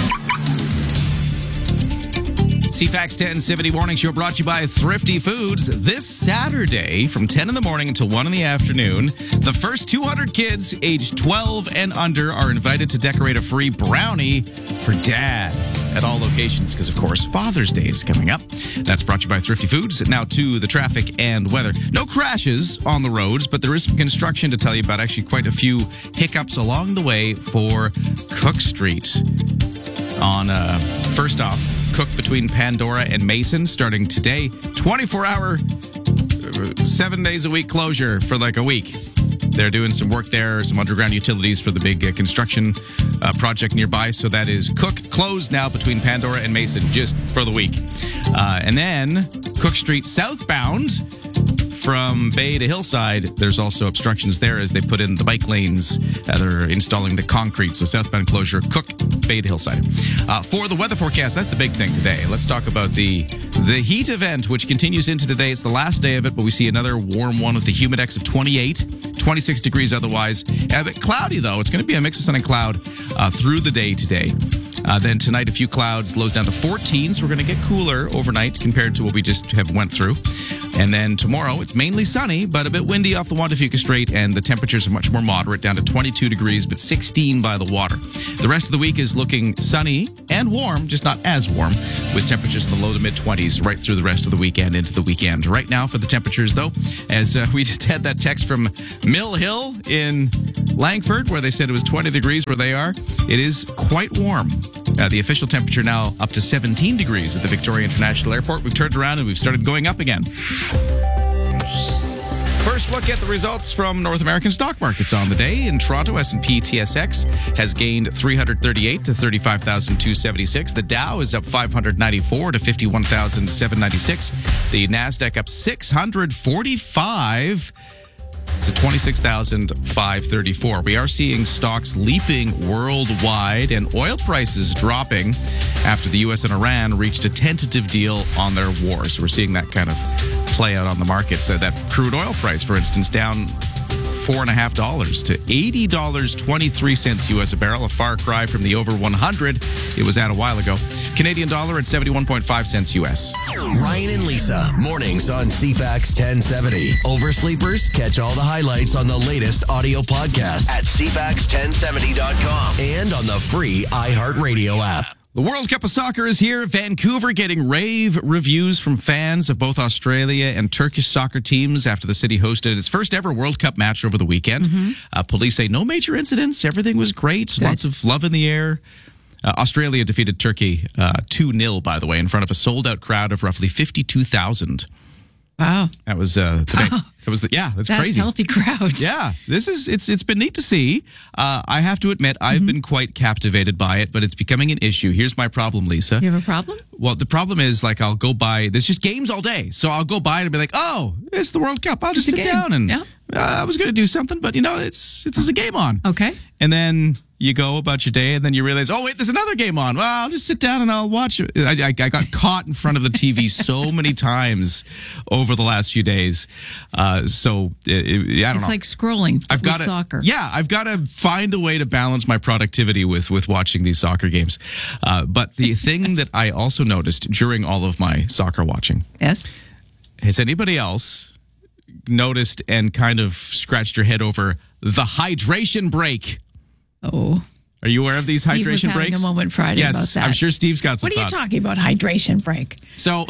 A: C FAX ten seventy Morning Show brought to you by Thrifty Foods. This Saturday from ten in the morning until one in the afternoon, the first two hundred kids aged twelve and under are invited to decorate a free brownie for Dad at all locations because, of course, Father's Day is coming up. That's brought to you by Thrifty Foods. Now to the traffic and weather. No crashes on the roads, but there is some construction to tell you about. Actually, quite a few hiccups along the way for Cook Street. On uh, first off, Cook between Pandora and Mason starting today. twenty-four hour, seven days a week closure for like a week. They're doing some work there, some underground utilities for the big uh, construction uh, project nearby. So that is Cook closed now between Pandora and Mason just for the week. Uh, and then Cook Street southbound from Bay to Hillside, there's also obstructions there as they put in the bike lanes. Uh, they're installing the concrete. So southbound closure, Cook, Bay to Hillside. Uh, for the weather forecast, that's the big thing today. Let's talk about the the heat event, which continues into today. It's the last day of it, but we see another warm one with the humidex of twenty-eight, twenty-six degrees otherwise. A bit cloudy, though. It's going to be a mix of sun and cloud uh, through the day today. Uh, then tonight, a few clouds, lows down to fourteen, so we're going to get cooler overnight compared to what we just have went through. And then tomorrow, it's mainly sunny, but a bit windy off the Juan de Fuca Strait, and the temperatures are much more moderate, down to twenty-two degrees, but sixteen by the water. The rest of the week is looking sunny and warm, just not as warm, with temperatures in the low to mid-twenties right through the rest of the weekend into the weekend. Right now for the temperatures, though, as uh, we just had that text from Mill Hill in Langford, where they said it was twenty degrees where they are, it is quite warm. Uh, the official temperature now up to seventeen degrees at the Victoria International Airport. We've turned around and we've started going up again. First look at the results from North American stock markets on the day. In Toronto, S and P T S X has gained three hundred thirty-eight to thirty-five thousand two hundred seventy-six. The Dow is up five hundred ninety-four to fifty-one thousand seven hundred ninety-six. The Nasdaq up six hundred forty-five to twenty-six thousand five hundred thirty-four. We are seeing stocks leaping worldwide and oil prices dropping after the U S and Iran reached a tentative deal on their war. So we're seeing that kind of play out on the markets. Uh, that crude oil price, for instance, down four and a half dollars to eighty dollars and twenty-three cents U S a barrel, a far cry from the over one hundred it was at a while ago. Canadian dollar at seventy-one point five cents U S.
H: Ryan and Lisa, mornings on C FAX ten seventy. Oversleepers, catch all the highlights on the latest audio podcast at C FAX ten seventy dot com and on the free iHeartRadio app.
A: The World Cup of Soccer is here. Vancouver getting rave reviews from fans of both Australia and Turkish soccer teams after the city hosted its first ever World Cup match over the weekend. Mm-hmm. Uh, police say no major incidents. Everything was great. Good. Lots of love in the air. Uh, Australia defeated Turkey uh, two nil, by the way, in front of a sold-out crowd of roughly fifty-two thousand.
B: Wow.
A: That was uh the wow. That was the yeah, that's,
B: that's
A: crazy.
B: Healthy crowds.
A: Yeah. This is it's it's been neat to see. Uh I have to admit I've mm-hmm. been quite captivated by it, but it's becoming an issue. Here's my problem, Lisa.
B: You have a problem?
A: Well, the problem is like I'll go by there's just games all day. So I'll go by and be like, "Oh, it's the World Cup. I'll just
B: it's
A: sit down and
B: yeah.
A: uh, I was going to do something, but you know, it's it's there's a game on."
B: Okay.
A: And then you go about your day, and then you realize, oh, wait, there's another game on. Well, I'll just sit down and I'll watch it. I, I, I got caught in front of the T V so many times over the last few days. Uh, so, it, it, I don't
B: it's
A: know.
B: It's like scrolling
A: I've
B: with
A: gotta,
B: soccer.
A: Yeah, I've got to find a way to balance my productivity with, with watching these soccer games. Uh, but the thing that I also noticed during all of my soccer watching.
B: Yes.
A: Has anybody else noticed and kind of scratched your head over the hydration break?
B: Oh.
A: Are you aware of these
B: Steve
A: hydration
B: was having
A: breaks?
B: a moment Friday
A: yes,
B: about that.
A: I'm sure Steve's got some
B: thoughts. What are
A: thoughts.
B: you talking about, hydration break?
A: So,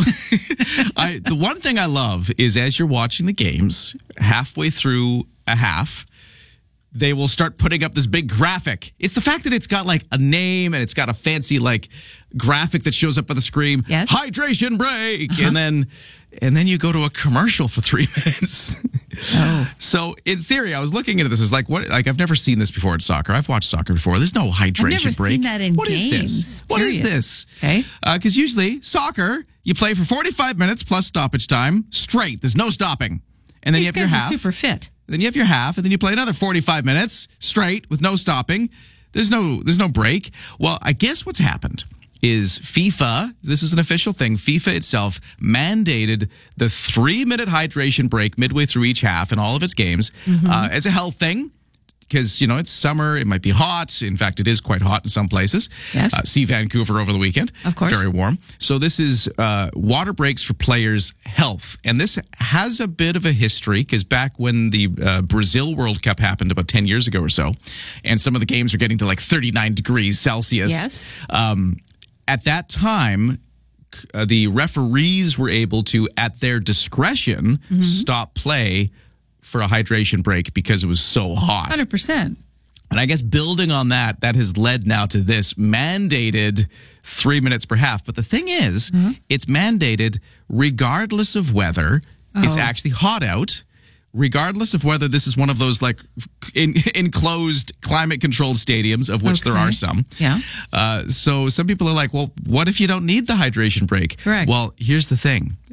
A: I, the one thing I love is as you're watching the games, halfway through a half, they will start putting up this big graphic. It's the fact that it's got like a name and it's got a fancy like graphic that shows up on the screen.
B: Yes.
A: Hydration break. Uh-huh. And then and then you go to a commercial for three minutes. Oh. So in theory, I was looking into this. It's like what like I've never seen this before in soccer. I've watched soccer before. There's no hydration
B: I've never
A: break.
B: Seen that in
A: what
B: games,
A: is this? What
B: period.
A: is this?
B: Okay.
A: Because uh, usually soccer, you play for forty-five minutes plus stoppage time straight. There's no stopping. And then
B: These
A: you have your
B: guys
A: half.
B: Are super fit.
A: Then you have your half, and then you play another forty-five minutes straight with no stopping. There's no there's no break. Well, I guess what's happened is FIFA, this is an official thing, FIFA itself mandated the three-minute hydration break midway through each half in all of its games mm-hmm. uh, as a health thing. Because, you know, it's summer, it might be hot. In fact, it is quite hot in some places.
B: Yes.
A: Uh, see Vancouver over the weekend.
B: Of course.
A: Very warm. So this is uh, water breaks for players' health. And this has a bit of a history because back when the uh, Brazil World Cup happened about ten years ago or so, and some of the games were getting to like thirty-nine degrees Celsius.
B: Yes.
A: Um, at that time, uh, the referees were able to, at their discretion, mm-hmm. stop play for a hydration break because it was so hot.
B: one hundred percent.
A: And I guess building on that, that has led now to this mandated three minutes per half. But the thing is, mm-hmm. it's mandated regardless of whether oh. it's actually hot out, regardless of whether this is one of those like in, enclosed climate controlled stadiums, of which
B: okay.
A: there are some.
B: Yeah.
A: Uh, so some people are like, well, what if you don't need the hydration break?
B: Correct.
A: Well, here's the thing.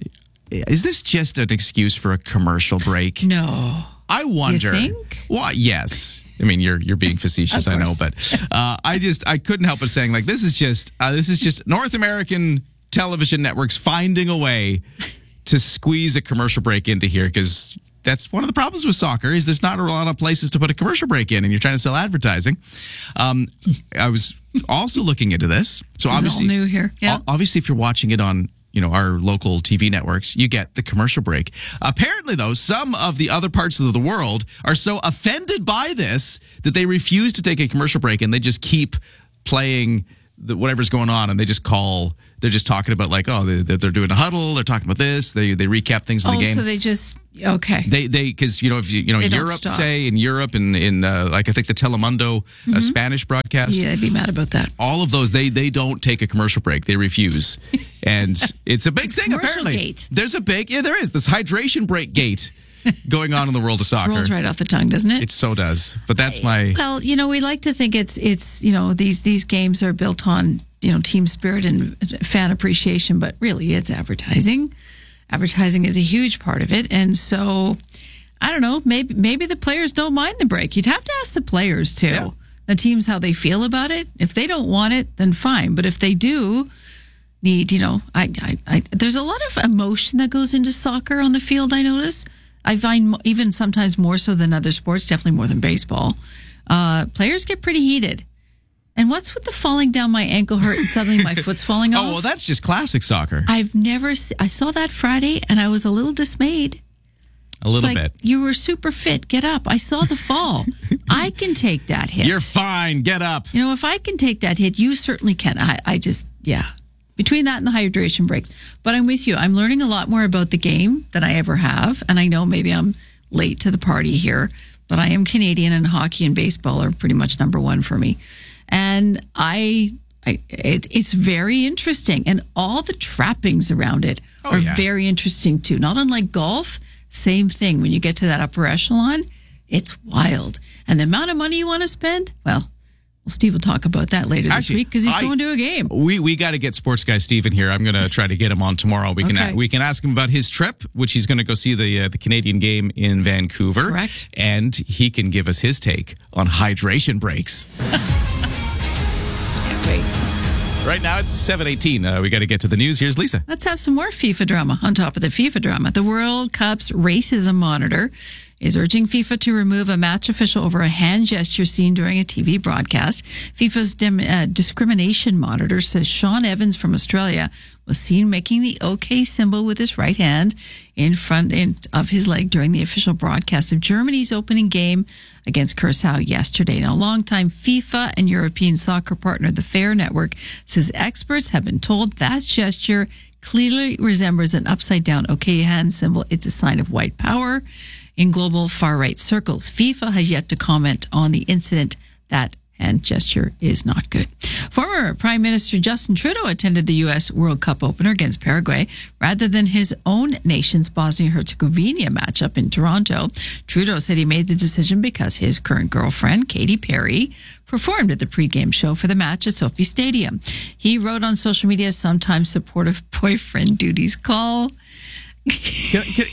A: is this just an excuse for a commercial break?
B: No.
A: I wonder.
B: You think?
A: Well, yes. I mean, you're you're being facetious, I know, but uh, I just I couldn't help but saying like this is just uh, this is just North American television networks finding a way to squeeze a commercial break into here, because that's one of the problems with soccer is there's not a lot of places to put a commercial break in, and you're trying to sell advertising. Um, I was also looking into this, so
B: this
A: obviously
B: is all new here. Yeah.
A: Obviously, if you're watching it on you know, our local T V networks, you get the commercial break. Apparently, though, some of the other parts of the world are so offended by this that they refuse to take a commercial break and they just keep playing the, whatever's going on, and they just call, they're just talking about like, oh, they, they're doing a huddle, they're talking about this, they they recap things in
B: oh,
A: the game.
B: so they just, okay.
A: They, they, because, you know, if you, you know,
B: They don't
A: Europe,
B: stop.
A: say, in Europe, in, in uh, like, I think the Telemundo
B: Mm-hmm.
A: uh, Spanish broadcast.
B: Yeah, I'd be mad about that.
A: All of those, they they don't take a commercial break. They refuse. And it's a big
B: It's
A: thing,
B: commercial
A: apparently.
B: gate.
A: There's a big, yeah, there is, this hydration break gate going on in the world of soccer.
B: Rolls right off the tongue, doesn't it?
A: It so does. But that's my...
B: Well, you know, we like to think it's, it's you know, these these games are built on, you know, team spirit and fan appreciation, but really it's advertising. Advertising is a huge part of it. And so, I don't know, maybe maybe the players don't mind the break. You'd have to ask the players, too.
A: Yeah.
B: The teams how they feel about it. If they don't want it, then fine. But if they do need, you know, I, I, I there's a lot of emotion that goes into soccer on the field, I notice. I find even sometimes more so than other sports, definitely more than baseball. Uh, players get pretty heated. And what's with the falling down my ankle hurt and suddenly my foot's falling off?
A: Oh, well, that's just classic soccer.
B: I've never, se- I saw that Friday and I was a little dismayed.
A: A little
B: It's like,
A: bit.
B: You were super fit. Get up. I saw the fall. I can take that hit.
A: You're fine. Get up.
B: You know, if I can take that hit, you certainly can. I, I just, yeah. Between that and the hydration breaks. But I'm with you. I'm learning a lot more about the game than I ever have. And I know maybe I'm late to the party here, but I am Canadian, and hockey and baseball are pretty much number one for me. And I, I it, it's very interesting. And all the trappings around it
A: Oh,
B: are
A: yeah.
B: very interesting too. Not unlike golf, same thing. When you get to that upper echelon, it's wild. And the amount of money you want to spend, well, well, Steve will talk about that later this
A: Actually,
B: week because he's
A: I-
B: going to a game.
A: We we got to get sports guy Steven here. I'm going to try to get him on tomorrow. We can
B: Okay.
A: we can ask him about his trip, which he's going to go see the uh, the Canadian game in Vancouver.
B: Correct.
A: And he can give us his take on hydration breaks.
B: Can't wait.
A: Right now it's seven eighteen. Uh, we got to get to the news. Here's Lisa.
B: Let's have some more FIFA drama on top of the FIFA drama. The World Cup's racism monitor is urging FIFA to remove a match official over a hand gesture seen during a T V broadcast. FIFA's dim, uh, discrimination monitor says Sean Evans from Australia was seen making the OK symbol with his right hand in front in, of his leg during the official broadcast of Germany's opening game against Curacao yesterday. Now, longtime FIFA and European soccer partner, the FAIR Network, says experts have been told that gesture clearly resembles an upside-down OK hand symbol. It's a sign of white power in global far-right circles. FIFA has yet to comment on the incident. That hand gesture is not good. Former Prime Minister Justin Trudeau attended the U S World Cup opener against Paraguay rather than his own nation's Bosnia-Herzegovina matchup in Toronto. Trudeau said he made the decision because his current girlfriend, Katy Perry, performed at the pregame show for the match at Sophie Stadium. He wrote on social media, sometimes supportive boyfriend duties call.
A: Can, can,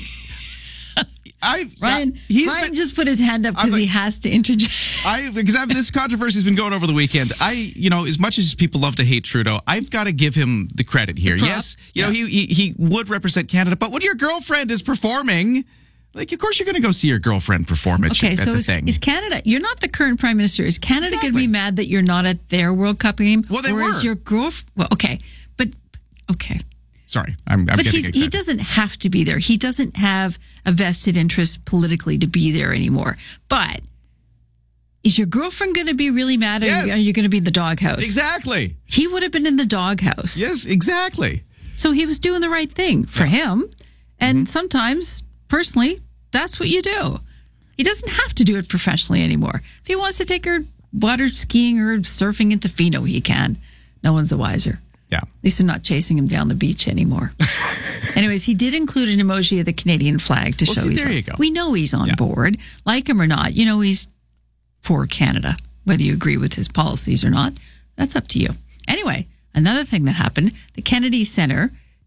A: I
B: Ryan,
A: he's
B: Ryan
A: been-
B: just put his hand up because
A: I'm
B: he
A: like-
B: has to interject.
A: I because I've, this controversy has been going over the weekend. I, you know, as much as people love to hate Trudeau, I've got to give him the credit here.
B: The prop.
A: Yes, you know, he, he he would represent Canada, but when your girlfriend is performing, like, of course you're going to go see your girlfriend perform at,
B: Okay,
A: at
B: so
A: the
B: is,
A: thing.
B: is Canada, you're not the current prime minister. Is Canada going to be mad that you're not at their World Cup game?
A: Well, they
B: or
A: were.
B: is your girlfriend, well, okay, but, okay.
A: Sorry, I'm, I'm
B: but
A: getting
B: he's,
A: excited.
B: he doesn't have to be there. He doesn't have a vested interest politically to be there anymore. But is your girlfriend going to be really mad? Or
A: Yes.
B: are you going to be in the doghouse?
A: Exactly.
B: He would have been in the doghouse.
A: Yes, exactly.
B: So he was doing the right thing for him. And sometimes, personally, that's what you do. He doesn't have to do it professionally anymore. If he wants to take her water skiing or surfing in Tofino, he can. No one's the wiser.
A: Yeah.
B: At least they're not chasing him down the beach anymore. Anyways, he did include an emoji of the Canadian flag to
A: Well,
B: show
A: see,
B: he's
A: there
B: on.
A: you go.
B: We know he's on board. Like him or not, you know he's for Canada. Whether you agree with his policies or not, that's up to you. Anyway, another thing that happened, the Kennedy Center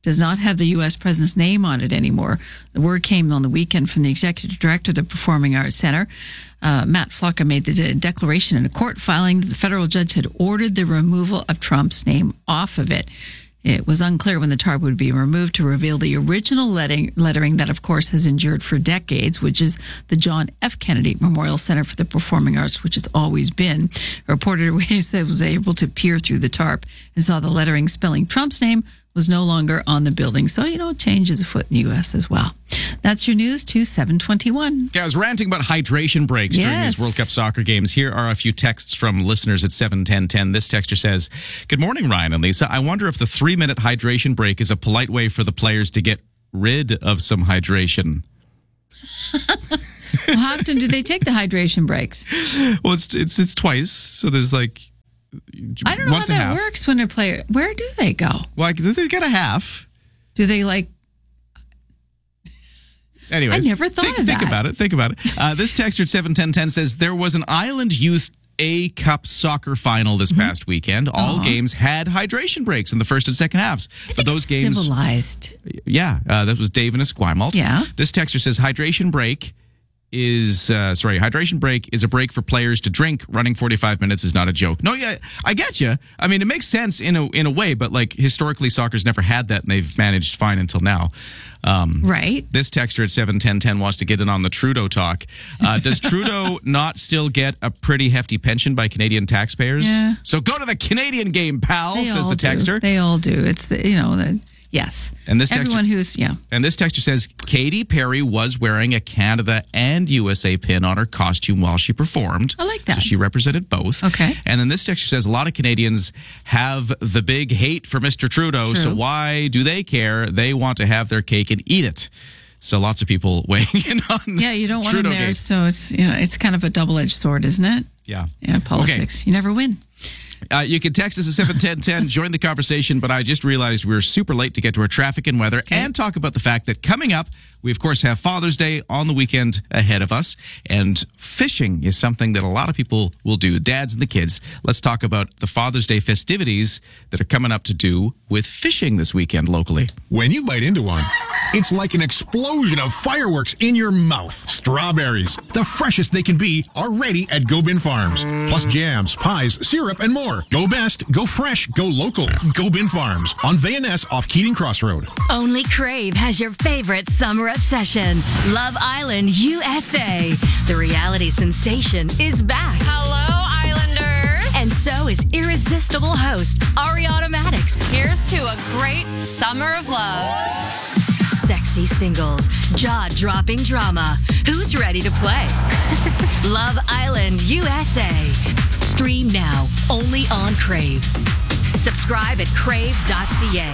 B: does not have the U S president's name on it anymore. The word came on the weekend from the executive director of the Performing Arts Center. Uh, Matt Flocka made the de- declaration in a court filing that the federal judge had ordered the removal of Trump's name off of it. It was unclear when the tarp would be removed to reveal the original lettering, lettering that, of course, has endured for decades, which is the John F. Kennedy Memorial Center for the Performing Arts, which has always been. A reporter said was able to peer through the tarp and saw the lettering spelling Trump's name was no longer on the building. So, you know, change is afoot in the U S as well. That's your news to seven twenty-one.
A: Yeah, I was ranting about hydration breaks
B: yes.
A: during these World Cup soccer games. Here are a few texts from listeners at seven ten ten. This texter says, "Good morning, Ryan and Lisa. I wonder if the three-minute hydration break is a polite way for the players to get rid of some hydration."
B: Well, how often do they take the hydration breaks?
A: Well, it's it's it's twice. So there's like
B: I don't know how that works when a player. Where do they go?
A: Well, they get a half.
B: Do they like?
A: Anyways,
B: I never thought
A: think,
B: of that.
A: Think about it. Think about it. Uh, this texter at seven ten ten says there was an Island Youth A Cup soccer final this
B: Mm-hmm.
A: past weekend. All
B: Aww.
A: games had hydration breaks in the first and second halves. But those games
B: civilized.
A: Yeah, uh, that was Dave in Esquimalt.
B: Yeah.
A: This texter says hydration break is uh, sorry, hydration break is a break for players to drink. Running forty-five minutes is not a joke. No, yeah, I get you. I mean, it makes sense in a in a way, but like historically, soccer's never had that, and they've managed fine until now. Um,
B: right.
A: This texter at seven ten ten wants to get in on the Trudeau talk. Uh, does Trudeau not still get a pretty hefty pension by Canadian taxpayers?
B: Yeah.
A: So go to the Canadian game, pal.
B: They
A: says
B: all
A: the
B: do.
A: texter.
B: They all do. It's the, you know the. Yes.
A: And this texture,
B: everyone who's yeah.
A: And this texture says Katy Perry was wearing a Canada and U S A pin on her costume while she performed.
B: I like that.
A: So she represented both.
B: Okay.
A: And then this texture says a lot of Canadians have the big hate for Mister Trudeau.
B: True.
A: So why do they care? They want to have their cake and eat it. So lots of people weighing in on
B: Yeah, you don't want
A: Trudeau
B: him there,
A: game.
B: so it's you know it's kind of a double edged sword, isn't it?
A: Yeah.
B: Yeah, politics.
A: Okay.
B: You never win.
A: Uh, you can text us at seven ten ten, join the conversation, but I just realized we were super late to get to our traffic and weather okay. and talk about the fact that coming up, we of course have Father's Day on the weekend ahead of us, and fishing is something that a lot of people will do, dads and the kids. Let's talk about the Father's Day festivities that are coming up to do with fishing this weekend locally.
E: When you bite into one, it's like an explosion of fireworks in your mouth. Strawberries, the freshest they can be, are ready at Go Bin Farms. Plus jams, pies, syrup, and more. Go best, go fresh, go local. Go Bin Farms on V N S off Keating Crossroad.
F: Only Crave has your favorite summer obsession. Love Island U S A. The reality sensation is back.
X: Hello, Islanders.
F: And so is irresistible host Ariana Maddox.
X: Here's to a great summer of love.
F: Sexy singles, jaw-dropping drama. Who's ready to play? Love Island U S A. Stream now, only on Crave. Subscribe at crave dot c a.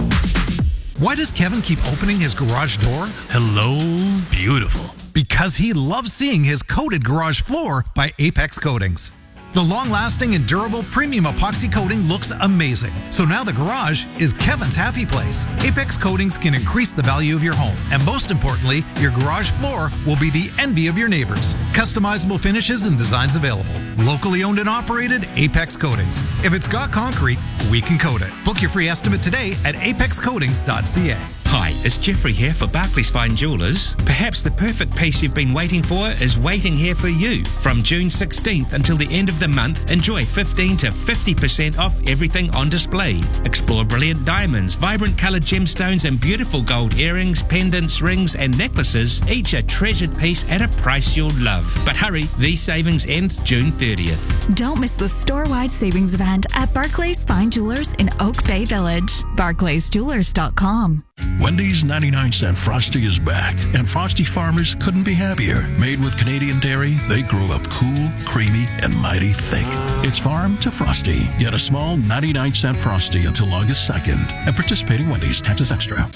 G: Why does Kevin keep opening his garage door? Hello, beautiful. Because he loves seeing his coated garage floor by Apex Coatings. The long-lasting and durable premium epoxy coating looks amazing. So now the garage is Kevin's happy place. Apex Coatings can increase the value of your home. And most importantly, your garage floor will be the envy of your neighbors. Customizable finishes and designs available. Locally owned and operated, Apex Coatings. If it's got concrete, we can coat it. Book your free estimate today at apex coatings dot c a.
I: Hi, it's Jeffrey here for Barclays Fine Jewellers. Perhaps the perfect piece you've been waiting for is waiting here for you. From June sixteenth until the end of the month, enjoy fifteen to fifty percent off everything on display. Explore brilliant diamonds, vibrant coloured gemstones and beautiful gold earrings, pendants, rings and necklaces, each a treasured piece at a price you'll love. But hurry, these savings end June thirtieth.
K: Don't miss the store-wide savings event at Barclays Fine Jewelers in Oak Bay Village. barclays jewelers dot com.
L: Wendy's ninety-nine cent Frosty is back, and Frosty farmers couldn't be happier. Made with Canadian dairy, they grow up cool, creamy, and mighty thick. It's farm to Frosty. Get a small ninety-nine cent Frosty until August second at participating Wendy's. Taxes extra.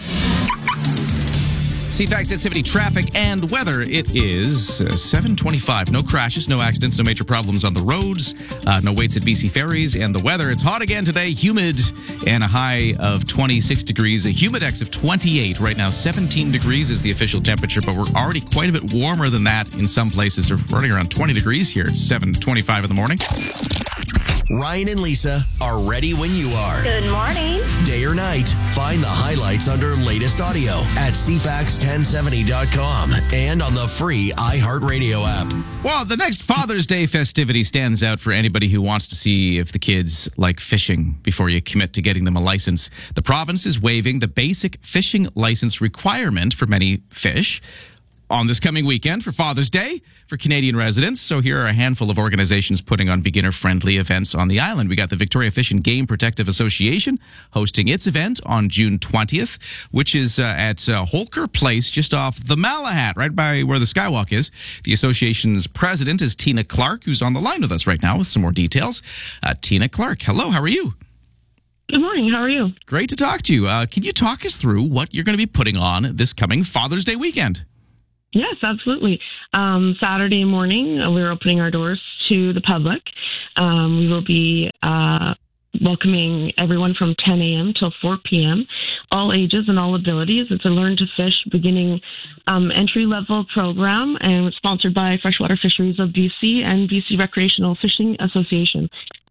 A: C FAX Activity, traffic, and weather. It is uh, seven twenty-five. No crashes, no accidents, no major problems on the roads. Uh, no waits at B C Ferries. And the weather, it's hot again today, humid, and a high of twenty-six degrees. A humidex of twenty-eight. Right now, seventeen degrees is the official temperature, but we're already quite a bit warmer than that in some places. We're running around twenty degrees here. It's seven twenty-five in the morning.
H: Ryan and Lisa are ready when you are.
M: Good morning.
H: Day or night, find the highlights under latest audio at c fax ten seventy dot com and on the free iHeartRadio app.
A: Well, the next Father's Day festivity stands out for anybody who wants to see if the kids like fishing before you commit to getting them a license. The province is waiving the basic fishing license requirement for many fish on this coming weekend for Father's Day for Canadian residents. So here are a handful of organizations putting on beginner-friendly events on the island. We got the Victoria Fish and Game Protective Association hosting its event on June twentieth, which is uh, at uh, Holker Place, just off the Malahat, right by where the Skywalk is. The association's president is Tina Clark, who's on the line with us right now with some more details. Uh, Tina Clark, hello, how are you?
N: Good morning, how are you?
A: Great to talk to you. Uh, can you talk us through what you're going to be putting on this coming Father's Day weekend?
N: Yes, absolutely. Um, Saturday morning, uh, we're opening our doors to the public. Um, we will be uh, welcoming everyone from ten a.m. till four p.m., all ages and all abilities. It's a Learn to Fish beginning um, entry-level program, and it's sponsored by Freshwater Fisheries of B C and B C Recreational Fishing Association.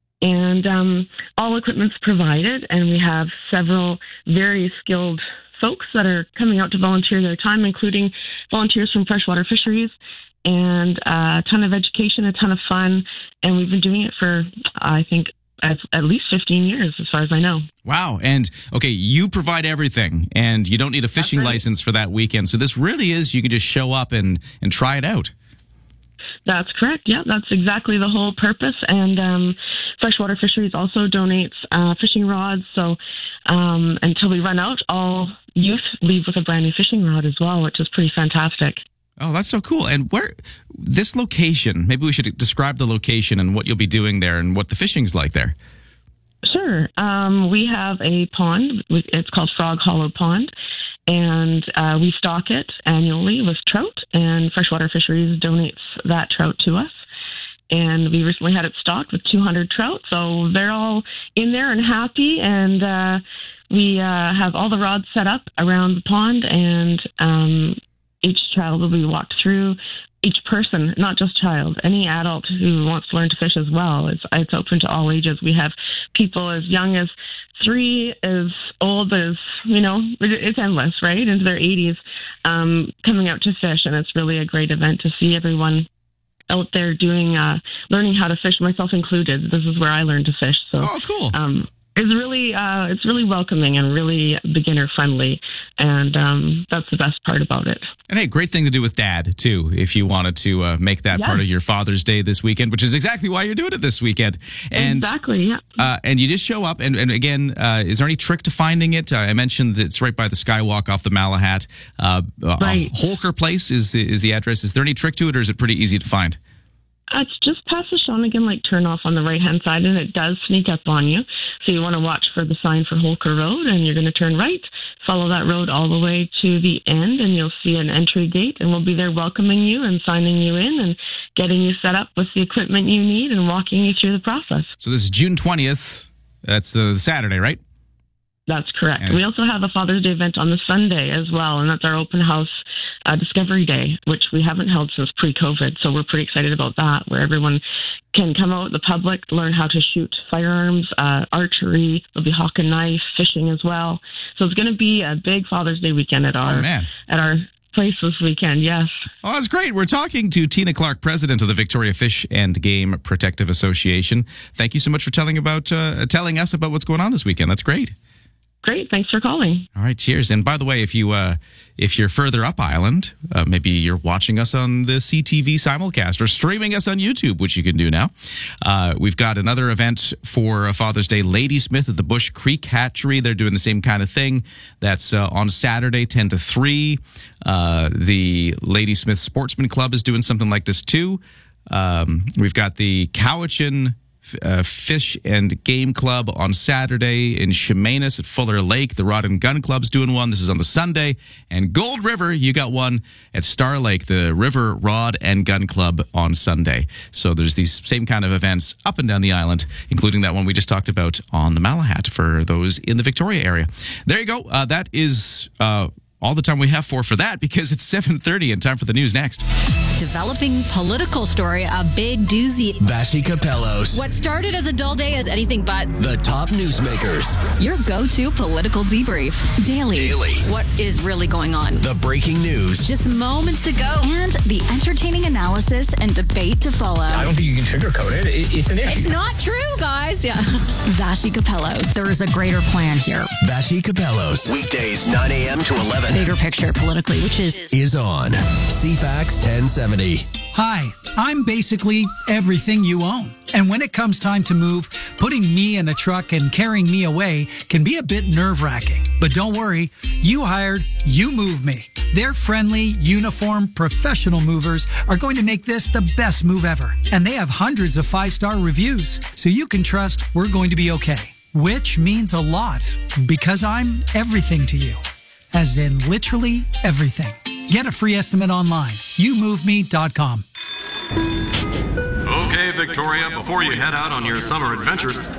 N: And um, all equipment's provided, and we have several very skilled folks that are coming out to volunteer their time, including volunteers from Freshwater Fisheries, and a ton of education, a ton of fun. And we've been doing it for, I think, at, at least fifteen years, as far as I know.
A: Wow. And, okay, you provide everything, and you don't need a fishing right. license for that weekend. So this really is, you can just show up and, and try it out.
N: That's correct. Yeah, that's exactly the whole purpose. And um, Freshwater Fisheries also donates uh, fishing rods. So um, until we run out, all youth leave with a brand new fishing rod as well, which is pretty fantastic.
A: Oh, that's so cool. And where this location, maybe we should describe the location and what you'll be doing there and what the fishing's like there.
N: Sure. Um, we have a pond. It's called Frog Hollow Pond. And uh, we stock it annually with trout, and Freshwater Fisheries donates that trout to us. And we recently had it stocked with two hundred trout, so they're all in there and happy. And uh, we uh, have all the rods set up around the pond, and um, each child will be walked through. Each person, not just child, any adult who wants to learn to fish as well. It's, it's open to all ages. We have people as young as three, as old as, you know, it's endless, right? Into their eighties, um, coming out to fish. And it's really a great event to see everyone out there doing, uh, learning how to fish, myself included. This is where I learned to fish. So,
A: oh, cool.
N: Um, It's really, uh, it's really welcoming and really beginner friendly, and um, that's the best part about it.
A: And hey, great thing to do with Dad too, if you wanted to uh, make that
N: yeah.
A: part of your Father's Day this weekend, which is exactly why you're doing it this weekend. And,
N: exactly, yeah.
A: Uh, and you just show up, and, and again, uh, is there any trick to finding it? Uh, I mentioned that it's right by the Skywalk off the Malahat. Uh,
N: right.
A: uh, Holker Place is the, is the address. Is there any trick to it, or is it pretty easy to find?
N: Uh, it's just past the Shawnigan Lake turnoff on the right-hand side, and it does sneak up on you. So you want to watch for the sign for Holker Road, and you're going to turn right, follow that road all the way to the end, and you'll see an entry gate, and we'll be there welcoming you and signing you in and getting you set up with the equipment you need and walking you through the process.
A: So this is June twentieth. That's the uh, Saturday, right?
N: That's correct. We also have a Father's Day event on the Sunday as well, and that's our open house uh, Discovery Day, which we haven't held since pre-COVID. So we're pretty excited about that, where everyone can come out, the public, learn how to shoot firearms, uh, archery. There'll be hawk and knife, fishing as well. So it's going to be a big Father's Day weekend at our
A: oh, man.
N: at our place this weekend. Yes.
A: Oh, that's great. We're talking to Tina Clark, president of the Victoria Fish and Game Protective Association. Thank you so much for telling about uh, telling us about what's going on this weekend. That's great.
N: Great. Thanks for calling.
A: All right. Cheers. And by the way, if you uh, if you're further up island, uh, maybe you're watching us on the C T V simulcast or streaming us on YouTube, which you can do now. Uh, we've got another event for Father's Day, Ladysmith at the Bush Creek Hatchery. They're doing the same kind of thing. That's uh, on Saturday, ten to three. Uh, the Ladysmith Sportsman Club is doing something like this too. Um, we've got the Cowichan Uh, Fish and Game Club on Saturday in Chemainus at Fuller Lake. The Rod and Gun Club's doing one. This is on the Sunday. And Gold River, you got one at Star Lake, the River Rod and Gun Club on Sunday. So there's these same kind of events up and down the island, including that one we just talked about on the Malahat for those in the Victoria area. There you go. Uh, that is... Uh, all the time we have for for that, because it's seven thirty and time for the news next.
F: Developing political story, a big doozy.
H: Vashi Capellos.
F: What started as a dull day is anything but
H: The top newsmakers.
K: Your go-to political debrief. Daily.
H: Daily.
F: what is really going on.
H: The breaking news.
F: Just moments ago.
K: And the entertaining analysis and debate to follow.
V: I don't think you can sugarcoat it. it it's an issue.
F: It's not true, guys. Yeah.
K: Vashi Capellos.
F: There is a greater plan here.
H: Vashi Capellos. Weekdays, nine a.m. to eleven.
F: Bigger picture politically, which is...
H: Is on C FAX ten seventy.
M: Hi, I'm basically everything you own. And when it comes time to move, putting me in a truck and carrying me away can be a bit nerve-wracking. But don't worry, you hired You Move Me. Their friendly, uniform, professional movers are going to make this the best move ever. And they have hundreds of five-star reviews, so you can trust we're going to be okay. Which means a lot, because I'm everything to you. As in literally everything. Get a free estimate online. you move me dot com.
O: Okay, Victoria, before you head out on your summer adventures,